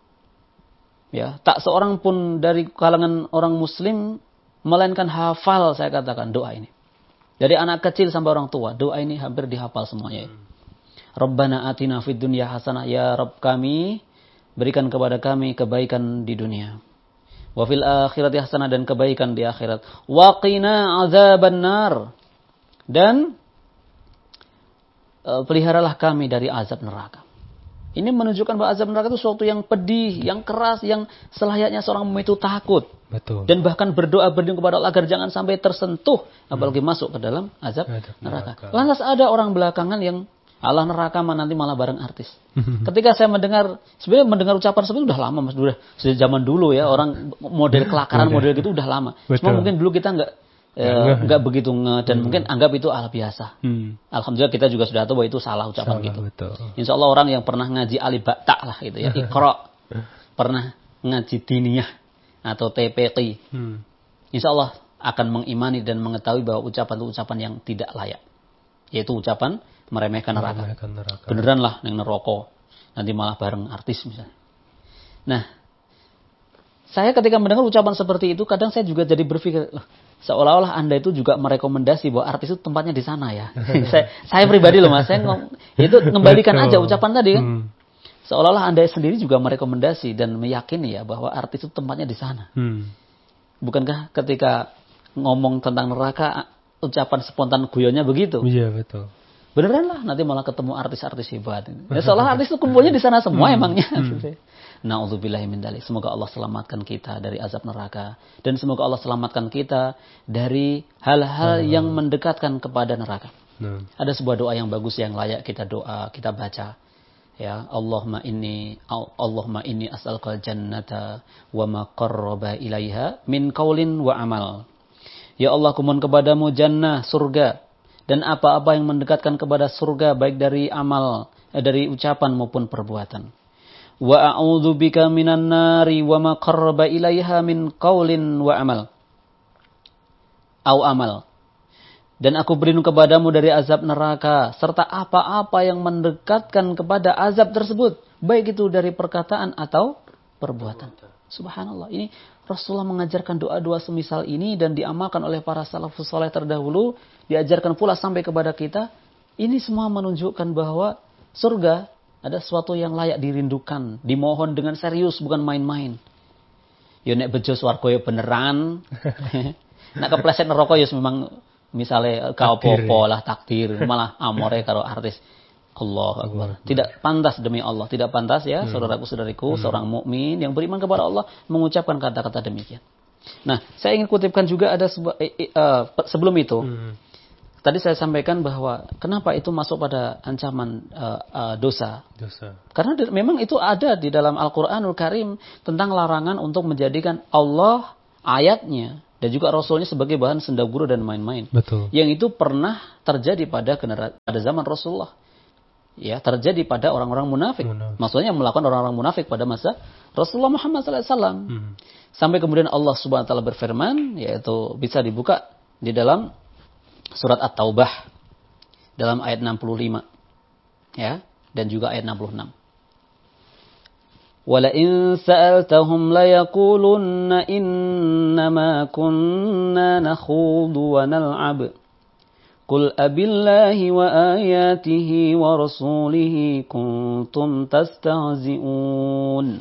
Ya, tak seorang pun dari kalangan orang muslim melainkan hafal, saya katakan, doa ini. Dari anak kecil sampai orang tua, doa ini hampir dihafal semuanya. Hmm. Rabbana atina fid dunya hasanah, ya Rabb kami, berikan kepada kami kebaikan di dunia. Wa fil akhirati hasanah, dan kebaikan di akhirat. Wa qina azaban nar, dan uh, peliharalah kami dari azab neraka. Ini menunjukkan bahwa azab neraka itu sesuatu yang pedih, yang keras, yang selayaknya seorang mukmin itu takut. Betul. Dan bahkan berdoa berlindung kepada Allah agar jangan sampai tersentuh, apalagi hmm. masuk ke dalam azab neraka. neraka. Lantas ada orang belakangan yang Allah neraka nanti malah bareng artis. Ketika saya mendengar, sebenarnya mendengar ucapan seperti itu udah lama, Mas, udah sejak zaman dulu ya, orang model kelakaran model gitu udah lama. Betul. Cuma mungkin dulu kita nggak nggak uh, begitu nge dan hmm. mungkin anggap itu hal biasa. Hmm. Alhamdulillah kita juga sudah tahu bahwa itu salah ucapan salah, gitu. Betul. Insya Allah orang yang pernah ngaji alibata lah gitu ya, Iqra, pernah ngaji diniyah atau T P Q, hmm. insya Allah akan mengimani dan mengetahui bahwa ucapan itu ucapan yang tidak layak, yaitu ucapan meremehkan neraka. Meremehkan neraka. Beneran lah yang neraka, nanti malah bareng artis misalnya. Nah, saya ketika mendengar ucapan seperti itu, kadang saya juga jadi berpikir, loh, seolah-olah Anda itu juga merekomendasi bahwa artis itu tempatnya di sana ya. saya, saya pribadi loh Mas, saya ngom, itu kembalikan aja ucapan tadi kan. Hmm. Seolah-olah Anda sendiri juga merekomendasi dan meyakini ya bahwa artis itu tempatnya di sana. Hmm. Bukankah ketika ngomong tentang neraka, ucapan spontan guyonnya begitu? Iya, betul. Beneran lah, nanti malah ketemu artis-artis hebat. Ya seolah artis itu kumpulnya di sana semua hmm. emangnya. Hmm. Na'udzubillahi min dzalik. Semoga Allah selamatkan kita dari azab neraka, dan semoga Allah selamatkan kita dari hal-hal hmm. yang mendekatkan kepada neraka. Hmm. Ada sebuah doa yang bagus yang layak kita doa, kita baca. Ya, Allahumma inni Allahumma inni as'alukal jannata wa ma qarraba ilaiha min qaulin wa amal. Ya Allah, kumohon kepadamu jannah, surga, dan apa-apa yang mendekatkan kepada surga baik dari amal, eh, dari ucapan maupun perbuatan. Wa a'udzu bika minan nari wa ma qarraba ilaiha min qaulin wa amal. Au amal. Dan aku berlindung kepadamu dari azab neraka serta apa-apa yang mendekatkan kepada azab tersebut, baik itu dari perkataan atau perbuatan. Subhanallah. Ini Rasulullah mengajarkan doa-doa semisal ini dan diamalkan oleh para salafus saleh terdahulu, diajarkan pula sampai kepada kita. Ini semua menunjukkan bahwa surga ada sesuatu yang layak dirindukan, dimohon dengan serius, bukan main-main. Yo nek bejo swarga yo beneran. Nek kepleset neraka yo memang misalnya kau popo lah takdir, malah amore karo artis. Allah Akbar. Tidak pantas demi Allah, tidak pantas ya, hmm. saudaraku-saudariku, hmm. seorang mukmin yang beriman kepada Allah mengucapkan kata-kata demikian. Nah, saya ingin kutipkan juga ada sebuah eh, eh, uh, sebelum itu. Hmm. tadi saya sampaikan bahwa kenapa itu masuk pada ancaman uh, uh, dosa. Dosa. Karena di, memang itu ada di dalam Al-Qur'anul Karim tentang larangan untuk menjadikan Allah, ayatnya, dan juga Rasulnya sebagai bahan senda guru dan main-main. Betul. Yang itu pernah terjadi pada genera- pada zaman Rasulullah. Ya, terjadi pada orang-orang munafik. Munafik. Maksudnya melakukan orang-orang munafik pada masa Rasulullah Muhammad sallallahu alaihi wasallam. Hmm. Sampai kemudian Allah Subhanahu wa taala berfirman, yaitu bisa dibuka di dalam surat At-Taubah dalam ayat enam puluh lima. Ya, dan juga ayat enam puluh enam. Wala in sa'altahum la yaqulunna innama kunna nakhudu wa nal'ab. Qul abillahi wa ayatihi wa rasulihi kuntum tastahzi'un.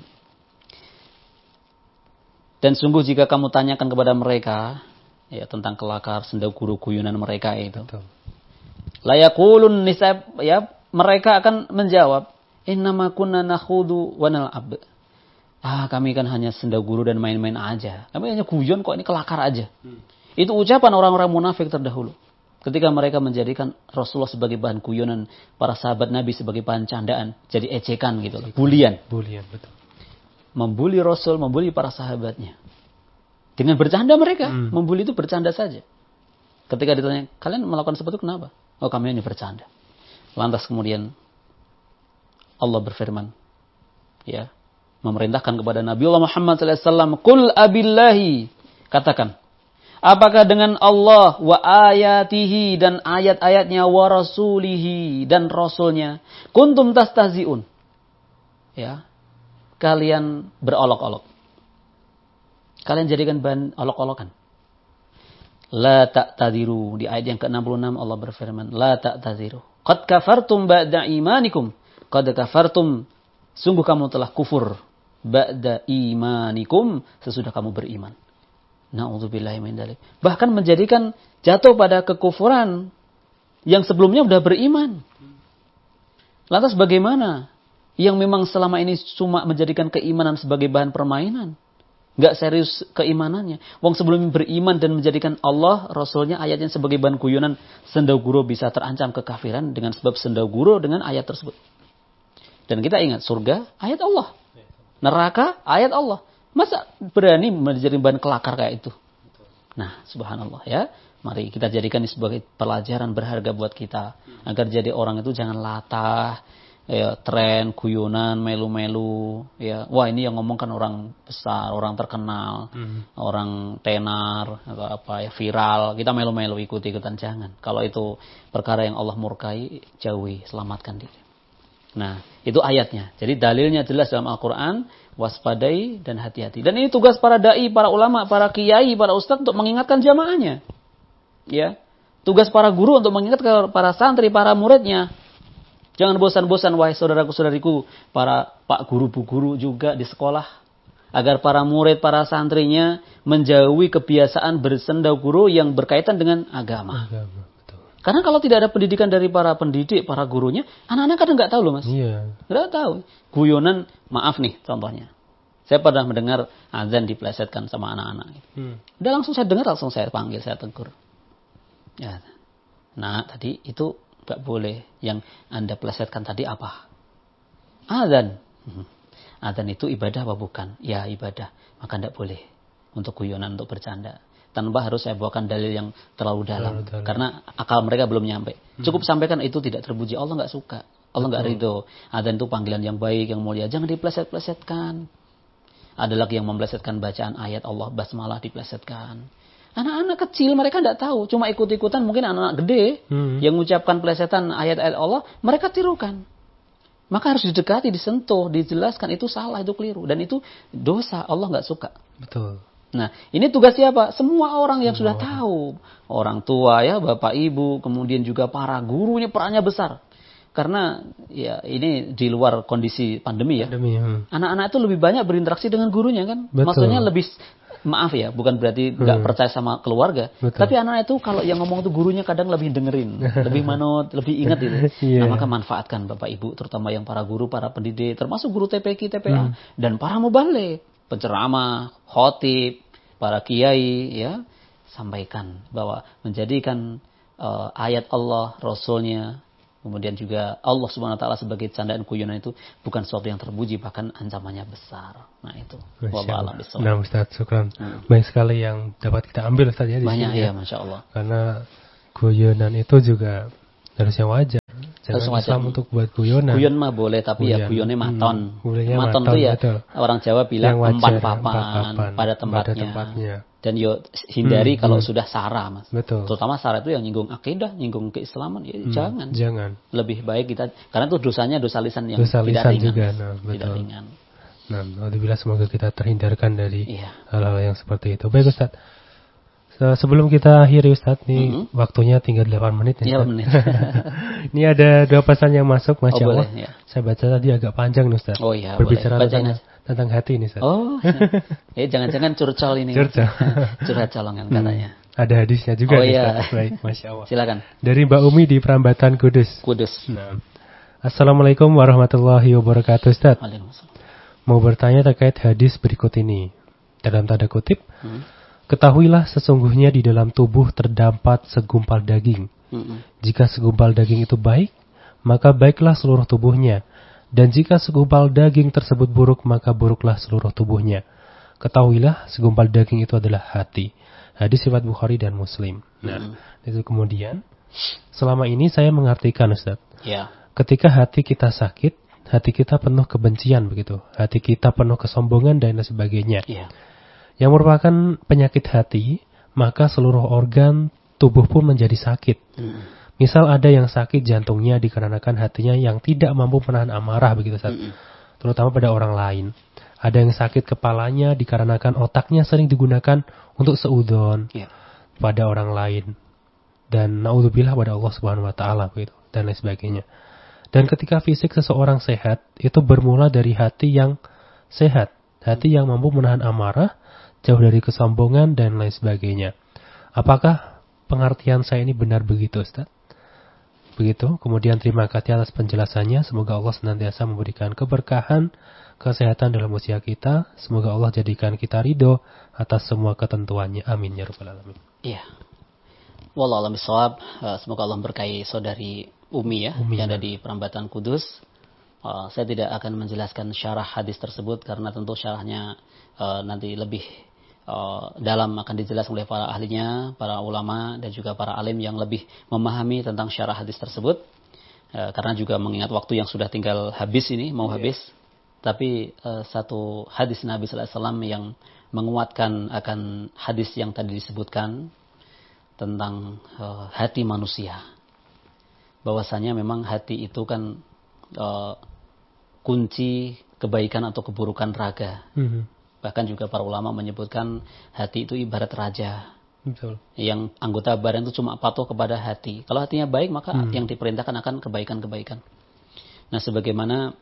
Dan sungguh jika kamu tanyakan kepada mereka ya tentang kelakar senda guru guyunan mereka itu. La yaqulun nisab ya mereka akan menjawab innama kunna nakhudu wa nal'ab. Ah, kami kan hanya senda guru dan main-main aja. Kami hanya guyon kok, ini kelakar aja. Hmm. Itu ucapan orang-orang munafik terdahulu. Ketika mereka menjadikan Rasulullah sebagai bahan guyonan, para sahabat Nabi sebagai bahan candaan, jadi ejekan gitu, bulian. Bulian, betul. Membuli Rasul, membuli para sahabatnya. Dengan bercanda mereka, hmm. membuli itu bercanda saja. Ketika ditanya, kalian melakukan seperti itu kenapa? Oh, kami hanya bercanda. Lantas kemudian Allah berfirman, ya, memerintahkan kepada Nabi Allah Muhammad sallallahu alaihi wasallam, "Qul abillahi," katakan, apakah dengan Allah wa ayatihi dan ayat-ayatnya wa rasulihi dan rasulnya kuntum tastahzi'un. Ya. Kalian berolok-olok. Kalian jadikan bahan olok-olokan. La ta'tadiru. Di ayat yang ke enam puluh enam Allah berfirman, la ta'tadiru. Qad kafartum ba'da imanikum. Qad kafartum. Sungguh kamu telah kufur ba'da imanikum sesudah kamu beriman. Na'udzubillahi min dzalik. Bahkan menjadikan jatuh pada kekufuran yang sebelumnya sudah beriman. Lantas bagaimana yang memang selama ini cuma menjadikan keimanan sebagai bahan permainan? Enggak serius keimanannya. Wong sebelumnya beriman dan menjadikan Allah, Rasulnya, ayatnya sebagai bahan guyonan, sendaguro bisa terancam kekafiran dengan sebab sendaguro dengan ayat tersebut. Dan kita ingat, surga ayat Allah. Neraka ayat Allah. Masa berani menjadi bahan kelakar kayak itu? Nah, subhanallah ya. Mari kita jadikan ini sebagai pelajaran berharga buat kita. Agar jadi orang itu jangan latah, ya, tren, guyonan, melu-melu. Ya. Wah, ini yang ngomong kan orang besar, orang terkenal, hmm. orang tenar, atau apa ya, viral. Kita melu-melu ikut-ikutan, jangan. Kalau itu perkara yang Allah murkai, jauhi, selamatkan diri. Nah, itu ayatnya. Jadi dalilnya jelas dalam Al-Quran, waspadai dan hati-hati. Dan ini tugas para da'i, para ulama, para kiai, para ustadz untuk mengingatkan jamaahnya. Ya, tugas para guru untuk mengingatkan para santri, para muridnya. Jangan bosan-bosan, wahai saudaraku-saudariku, para pak guru, bu guru juga di sekolah. Agar para murid, para santrinya menjauhi kebiasaan bersenda guru yang berkaitan dengan agama. Agama. Karena kalau tidak ada pendidikan dari para pendidik, para gurunya, anak-anak kadang nggak tahu loh mas. Iya. Nggak tahu. Guyonan, maaf nih contohnya. Saya pernah mendengar azan diplesetkan sama anak-anak. Hmm. Udah langsung saya dengar, langsung saya panggil, saya tegur. Ya. Nah tadi itu nggak boleh. Yang Anda plesetkan tadi apa? Azan. Hmm. Azan itu ibadah apa bukan? Ya ibadah. Maka nggak boleh untuk guyonan, untuk bercanda. Tanpa harus saya bawakan dalil yang terlalu dalam. Terlalu dalam. Karena akal mereka belum nyampe. Cukup hmm. sampaikan itu tidak terpuji. Allah nggak suka. Allah nggak ridho. Adzan itu panggilan yang baik, yang mulia. Jangan dipleset-plesetkan. Ada lagi yang memplesetkan bacaan ayat Allah, basmalah diplesetkan. Anak-anak kecil mereka nggak tahu. Cuma ikut-ikutan mungkin anak-anak gede hmm. yang mengucapkan plesetan ayat-ayat Allah, mereka tirukan. Maka harus didekati, disentuh, dijelaskan. Itu salah, itu keliru. Dan itu dosa. Allah nggak suka. Betul. Nah, ini tugas siapa? Semua orang yang Semua sudah orang. tahu. Orang tua ya, bapak ibu, kemudian juga para guru, ini perannya besar. Karena ya ini di luar kondisi pandemi ya. Pandemi, hmm. Anak-anak itu lebih banyak berinteraksi dengan gurunya kan. Betul. Maksudnya lebih, maaf ya, bukan berarti nggak hmm. percaya sama keluarga. Betul. Tapi anak-anak itu kalau yang ngomong itu gurunya kadang lebih dengerin, lebih manut, lebih ingat itu. Yeah. Nah, maka manfaatkan bapak ibu, terutama yang para guru, para pendidik, termasuk guru T P Q, T P A, hmm. dan para mubaligh. Penceramah, khotib, para kiai, ya, sampaikan bahwa menjadikan uh, ayat Allah, Rasulnya, kemudian juga Allah Subhanahu Wa Taala sebagai candaan guyonan itu bukan sesuatu yang terpuji, bahkan ancamannya besar. Nah itu. Wallahu a'lam bishawab. Nah Ustaz, syukran. Hmm. Banyak sekali yang dapat kita ambil Ustaz ya di Banyak sini, ya, Masya Allah. Karena guyonan itu juga harusnya wajar. Jangan Wajar. Islam untuk buat guyonan. Guyon mah boleh, tapi Guyon. ya guyonnya maton. Hmm, maton itu ya betul. Orang Jawa bilang empan papan pada tempatnya. Pada tempatnya. Dan yo hindari hmm, kalau hmm. sudah sara, Mas. Betul. Terutama sara itu yang nyinggung akidah, nyinggung keislaman, ya hmm, jangan. Jangan. Lebih baik kita, karena itu dosanya dosa lisan yang dosa tidak lisan ringan. juga, nah, betul. Tidak ringan. Nah, alhamdulillah semoga kita terhindarkan dari iya. hal-hal yang seperti itu. Baik Ustaz. Sebelum kita akhiri Ustaz, nih mm-hmm. waktunya tinggal delapan menit ya. delapan menit. Ini ada dua pesan yang masuk, Masya oh, Allah. Boleh, ya. Saya baca tadi agak panjang nih Ustaz. Oh iya, berbicara boleh. tentang, tentang hati ini Ustaz. Oh. eh jangan-jangan curcol ini. Curcol. Curhat colongan katanya. Hmm. Ada hadisnya juga oh, nih iya. Ustaz. Baik, Masya Allah. Silakan. Dari Mbak Umi di Prambatan Kudus. Kudus. Nah. Assalamualaikum warahmatullahi wabarakatuh Ustaz. Waalaikumsalam. Mau bertanya terkait hadis berikut ini. Dalam tanda kutip, hmm. ketahuilah sesungguhnya di dalam tubuh terdapat segumpal daging. Hmm. Jika segumpal daging itu baik, maka baiklah seluruh tubuhnya. Dan jika segumpal daging tersebut buruk, maka buruklah seluruh tubuhnya. Ketahuilah segumpal daging itu adalah hati. Hadis riwayat Bukhari dan Muslim. Nah, hmm. itu kemudian, selama ini saya mengartikan Ustaz. Ya. Ketika hati kita sakit, hati kita penuh kebencian begitu. Hati kita penuh kesombongan dan lain sebagainya. Ya. Yang merupakan penyakit hati, maka seluruh organ tubuh pun menjadi sakit. Hmm. Misal ada yang sakit jantungnya dikarenakan hatinya yang tidak mampu menahan amarah begitu Ustaz. Hmm. Terutama pada orang lain. Ada yang sakit kepalanya dikarenakan otaknya sering digunakan untuk seudon yeah. pada orang lain. Dan naudzubillah pada Allah Subhanahu Wa Taala begitu dan lain sebagainya. Dan ketika fisik seseorang sehat, itu bermula dari hati yang sehat, hati yang mampu menahan amarah, jauh dari kesombongan dan lain sebagainya. Apakah pengertian saya ini benar begitu Ustaz? Begitu. Kemudian terima kasih atas penjelasannya. Semoga Allah senantiasa memberikan keberkahan, kesehatan dalam usia kita. Semoga Allah jadikan kita ridho atas semua ketentuannya. Amin ya rabbal alamin. Iya. Wallahu a'lam bishawab. Semoga Allah berkahi saudari Umi ya, Umi, yang ada di Prambatan Kudus. Uh, saya tidak akan menjelaskan syarah hadis tersebut karena tentu syarahnya uh, nanti lebih uh, dalam akan dijelaskan oleh para ahlinya, para ulama dan juga para alim yang lebih memahami tentang syarah hadis tersebut. Uh, karena juga mengingat waktu yang sudah tinggal habis ini, mau yeah. habis. Tapi uh, satu hadis Nabi sallallahu alaihi wasallam yang menguatkan akan hadis yang tadi disebutkan tentang uh, hati manusia. Bahwasanya memang hati itu kan uh, kunci kebaikan atau keburukan raga. Mm-hmm. Bahkan juga para ulama menyebutkan hati itu ibarat raja. Betul. Yang anggota badan itu cuma patuh kepada hati. Kalau hatinya baik maka mm. yang diperintahkan akan kebaikan-kebaikan. Nah sebagaimana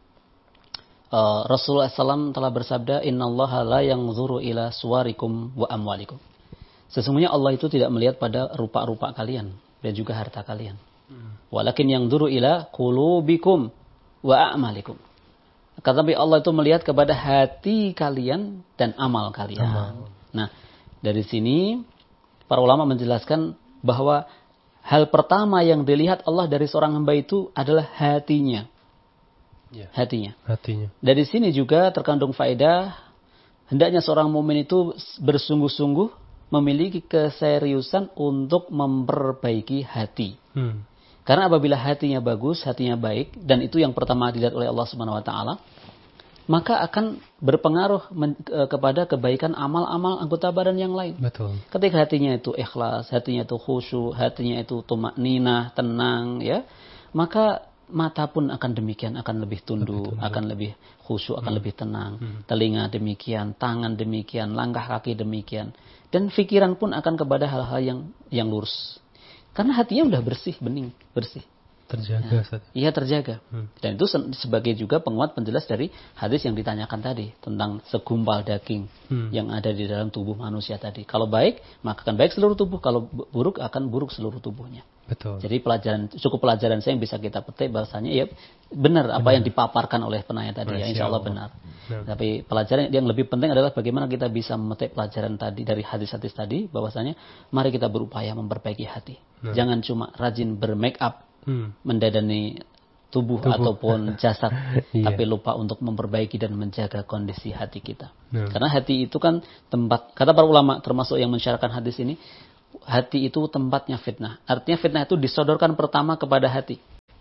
uh, Rasulullah shallallahu alaihi wasallam telah bersabda, Innallaha la yanzuru ila suwarikum wa amwalikum. Sesungguhnya Allah itu tidak melihat pada rupa-rupa kalian dan juga harta kalian. Walakin yang duru ila qulubikum wa a'malikum. Tetapi Allah itu melihat kepada hati kalian dan amal kalian. Amal. Nah, dari sini para ulama menjelaskan bahwa hal pertama yang dilihat Allah dari seorang hamba itu adalah hatinya. Ya. Hatinya. Hatinya. Dari sini juga terkandung faedah hendaknya seorang mukmin itu bersungguh-sungguh memiliki keseriusan untuk memperbaiki hati. Hmm. Karena apabila hatinya bagus, hatinya baik, dan itu yang pertama dilihat oleh Allah Subhanahu Wa Taala, maka akan berpengaruh men- kepada kebaikan amal-amal anggota badan yang lain. Betul. Ketika hatinya itu ikhlas, hatinya itu khusyuk, hatinya itu tumakninah, tenang, ya, maka mata pun akan demikian, akan lebih tunduk, lebih akan lebih khusyuk, akan hmm. lebih tenang. Hmm. Telinga demikian, tangan demikian, langkah kaki demikian, dan pikiran pun akan kepada hal-hal yang yang lurus. Karena hatinya udah bersih, bening, bersih. Terjaga. Iya nah, terjaga. Hmm. Dan itu sebagai juga penguat penjelas dari hadis yang ditanyakan tadi. Tentang segumpal daging hmm. yang ada di dalam tubuh manusia tadi. Kalau baik, maka akan baik seluruh tubuh. Kalau buruk, akan buruk seluruh tubuhnya. Betul. Jadi pelajaran cukup pelajaran saya yang bisa kita petik bahwasanya ya benar apa benar. yang dipaparkan oleh penanya tadi, ya insya Allah benar. Nah. Tapi pelajaran yang lebih penting adalah bagaimana kita bisa memetik pelajaran tadi dari hadis-hadis tadi, bahwasanya mari kita berupaya memperbaiki hati. Nah. Jangan cuma rajin bermake up, hmm. mendadani tubuh, tubuh ataupun jasad, iya. tapi lupa untuk memperbaiki dan menjaga kondisi hati kita. Nah. Karena hati itu kan tempat, kata para ulama termasuk yang mensyarahkan hadis ini, hati itu tempatnya fitnah. Artinya fitnah itu disodorkan pertama kepada hati.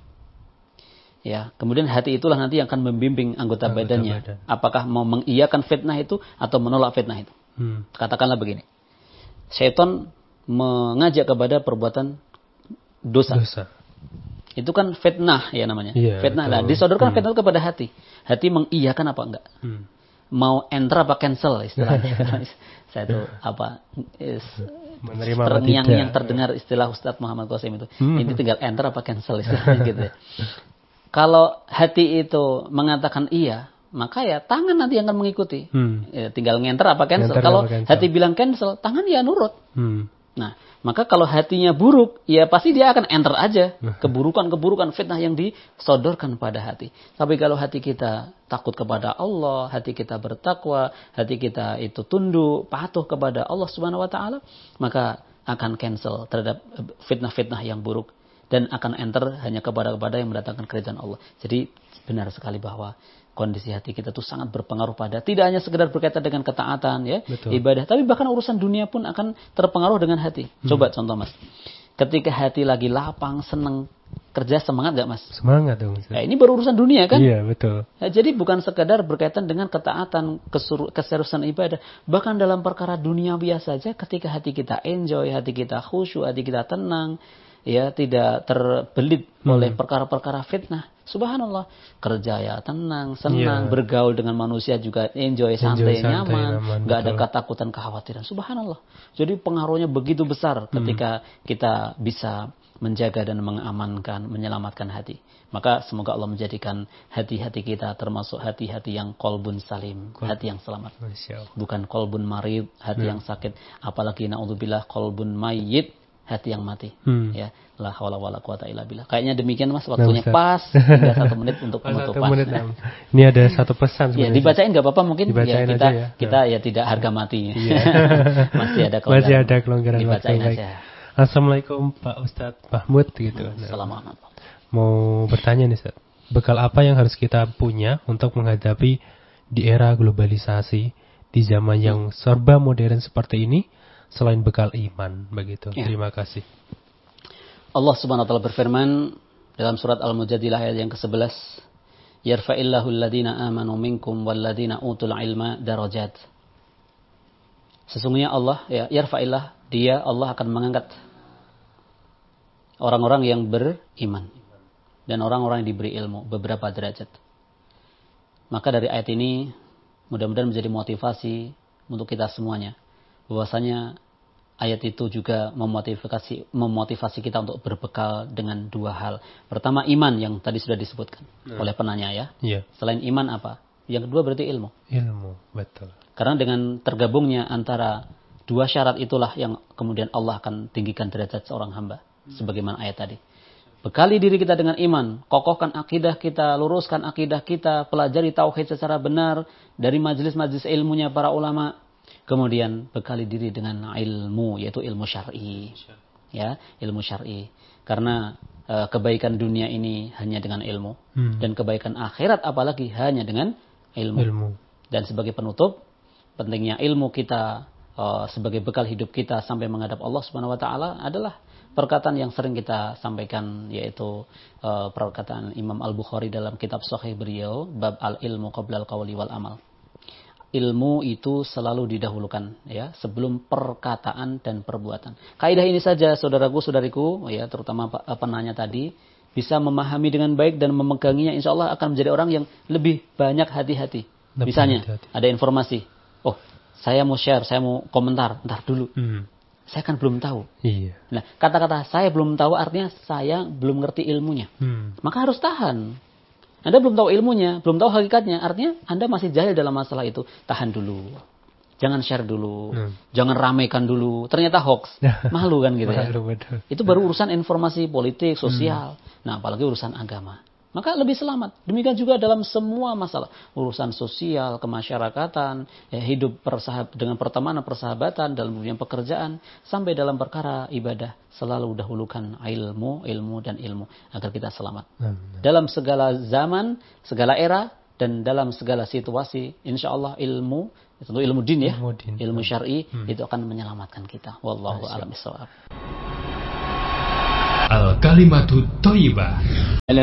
Ya, kemudian hati itulah nanti yang akan membimbing anggota, anggota badannya. Badan. Apakah mau mengiyakan fitnah itu atau menolak fitnah itu. Hmm. Katakanlah begini. Syaitan mengajak kepada perbuatan dosa. dosa. Itu kan fitnah ya namanya. Yeah, fitnah. Nah, disodorkan hmm. fitnah itu kepada hati. Hati mengiyakan apa enggak? Hmm. Mau enter apa cancel istilahnya. Saya tuh apa is, menerima yang yang terdengar istilah Ustadz Muhammad Qasim itu. Hmm. Ini tinggal enter apa cancel istilahnya gitu ya. Kalau hati itu mengatakan iya, maka ya tangan nanti yang akan mengikuti. Hmm. Ya, tinggal ngenter apa cancel. Ngenter kalau apa cancel. Hati bilang cancel, tangan ya nurut. Hmm. Nah, maka kalau hatinya buruk, ya pasti dia akan enter aja keburukan-keburukan fitnah yang disodorkan pada hati. Tapi kalau hati kita takut kepada Allah, hati kita bertakwa, hati kita itu tunduk, patuh kepada Allah Subhanahu wa taala, maka akan cancel terhadap fitnah-fitnah yang buruk dan akan enter hanya kepada-kepada yang mendatangkan keridhaan Allah. Jadi benar sekali bahwa kondisi hati kita itu sangat berpengaruh pada tidak hanya sekedar berkaitan dengan ketaatan ya, Betul. ibadah, tapi bahkan urusan dunia pun akan terpengaruh dengan hati. Hmm. Coba contoh Mas. Ketika hati lagi lapang, senang, kerja semangat gak Mas? Semangat dong. Mas. Nah, ini baru urusan dunia kan? Iya, betul. Nah, jadi bukan sekedar berkaitan dengan ketaatan, kesur- keseriusan ibadah, bahkan dalam perkara dunia biasa saja ketika hati kita enjoy, hati kita khusyuk, hati kita tenang, ya tidak terbelit hmm. oleh perkara-perkara fitnah. Subhanallah, kerja ya tenang, senang, yeah. bergaul dengan manusia juga enjoy, santai, enjoy, nyaman, santai, nggak ada ketakutan, kekhawatiran. Subhanallah. Jadi pengaruhnya begitu besar ketika hmm. kita bisa menjaga dan mengamankan, menyelamatkan hati. Maka semoga Allah menjadikan hati-hati kita termasuk hati-hati yang kolbun salim, Kol- hati yang selamat. Bukan kolbun marid, hati hmm. yang sakit. Apalagi na'udzubillah kolbun mayyit, hati yang mati. Hmm. Ya, la haula wala quwata illa billah. Kayaknya demikian Mas, waktunya nah, pas. Tinggal satu menit untuk penutupan. Menit, ini ada satu pesan sebenarnya. Ya, dibacain enggak apa-apa mungkin. Dibacain ya, kita aja ya. kita ya tidak harga mati. Iya. Masih ada kelonggaran. Masih ada kelonggaran dibacain waktu. aja. Assalamualaikum Pak Ustadz Mahmud gitu. Assalamualaikum. Mau bertanya nih Ustadz. Bekal apa yang harus kita punya untuk menghadapi di era globalisasi di zaman yang serba modern seperti ini? Selain bekal iman, begitu. Ya. Terima kasih. Allah Subhanahu wa taala berfirman dalam surat Al-Mujadilah ayat yang kesebelas, "Yarfa'illahu alladhina amanu minkum walladhina utul ilma darajat." Sesungguhnya Allah, ya, yarfa'illah, dia Allah akan mengangkat orang-orang yang beriman dan orang-orang yang diberi ilmu beberapa derajat. Maka dari ayat ini mudah-mudahan menjadi motivasi untuk kita semuanya. Bahwasanya ayat itu juga memotivasi memotivasi kita untuk berbekal dengan dua hal. Pertama iman yang tadi sudah disebutkan hmm. oleh penanya ya. Yeah. Selain iman apa? Yang kedua berarti ilmu. Ilmu, betul. Karena dengan tergabungnya antara dua syarat itulah yang kemudian Allah akan tinggikan derajat seorang hamba. Hmm. Sebagaimana ayat tadi. Bekali diri kita dengan iman, kokohkan akidah kita, luruskan akidah kita, pelajari tauhid secara benar dari majelis-majelis ilmunya para ulama. Kemudian bekali diri dengan ilmu, yaitu ilmu syar'i, ya, ilmu syar'i. Karena e, kebaikan dunia ini hanya dengan ilmu, hmm. dan kebaikan akhirat apalagi hanya dengan ilmu. ilmu. Dan sebagai penutup, pentingnya ilmu kita e, sebagai bekal hidup kita sampai menghadap Allah Subhanahu Wa Taala adalah perkataan yang sering kita sampaikan, yaitu e, perkataan Imam Al-Bukhari dalam kitab Sahih beliau, bab al-ilmu qabla al-qawli wal amal. Ilmu itu selalu didahulukan ya sebelum perkataan dan perbuatan. Kaidah ini saja saudaraku saudariku ya terutama penanya tadi bisa memahami dengan baik dan memeganginya, insya Allah akan menjadi orang yang lebih banyak hati-hati. Lebih Misalnya hati-hati. Ada informasi, oh saya mau share, saya mau komentar, ntar dulu. Hmm. Saya kan belum tahu. Iya. Nah kata-kata saya belum tahu artinya saya belum ngerti ilmunya. Hmm. Maka harus tahan. Anda belum tahu ilmunya, belum tahu hakikatnya, artinya Anda masih jahil dalam masalah itu. Tahan dulu. Jangan share dulu, hmm. jangan ramaikan dulu. Ternyata hoax, malu kan gitu ya. Malu, betul. Itu baru urusan informasi politik, sosial. Hmm. Nah, apalagi urusan agama. Maka lebih selamat. Demikian juga dalam semua masalah. Urusan sosial, kemasyarakatan, ya, hidup persahab, dengan pertemanan, persahabatan, dalam dunia pekerjaan, sampai dalam perkara ibadah. Selalu dahulukan ilmu, ilmu, dan ilmu. Agar kita selamat. Hmm. Dalam segala zaman, segala era, dan dalam segala situasi, insya Allah ilmu, tentu ilmu din ya, ilmu, din. ilmu syar'i, hmm. itu akan menyelamatkan kita. Wallahu a'lam bishawab. Al-Kalimatu Thayyibah.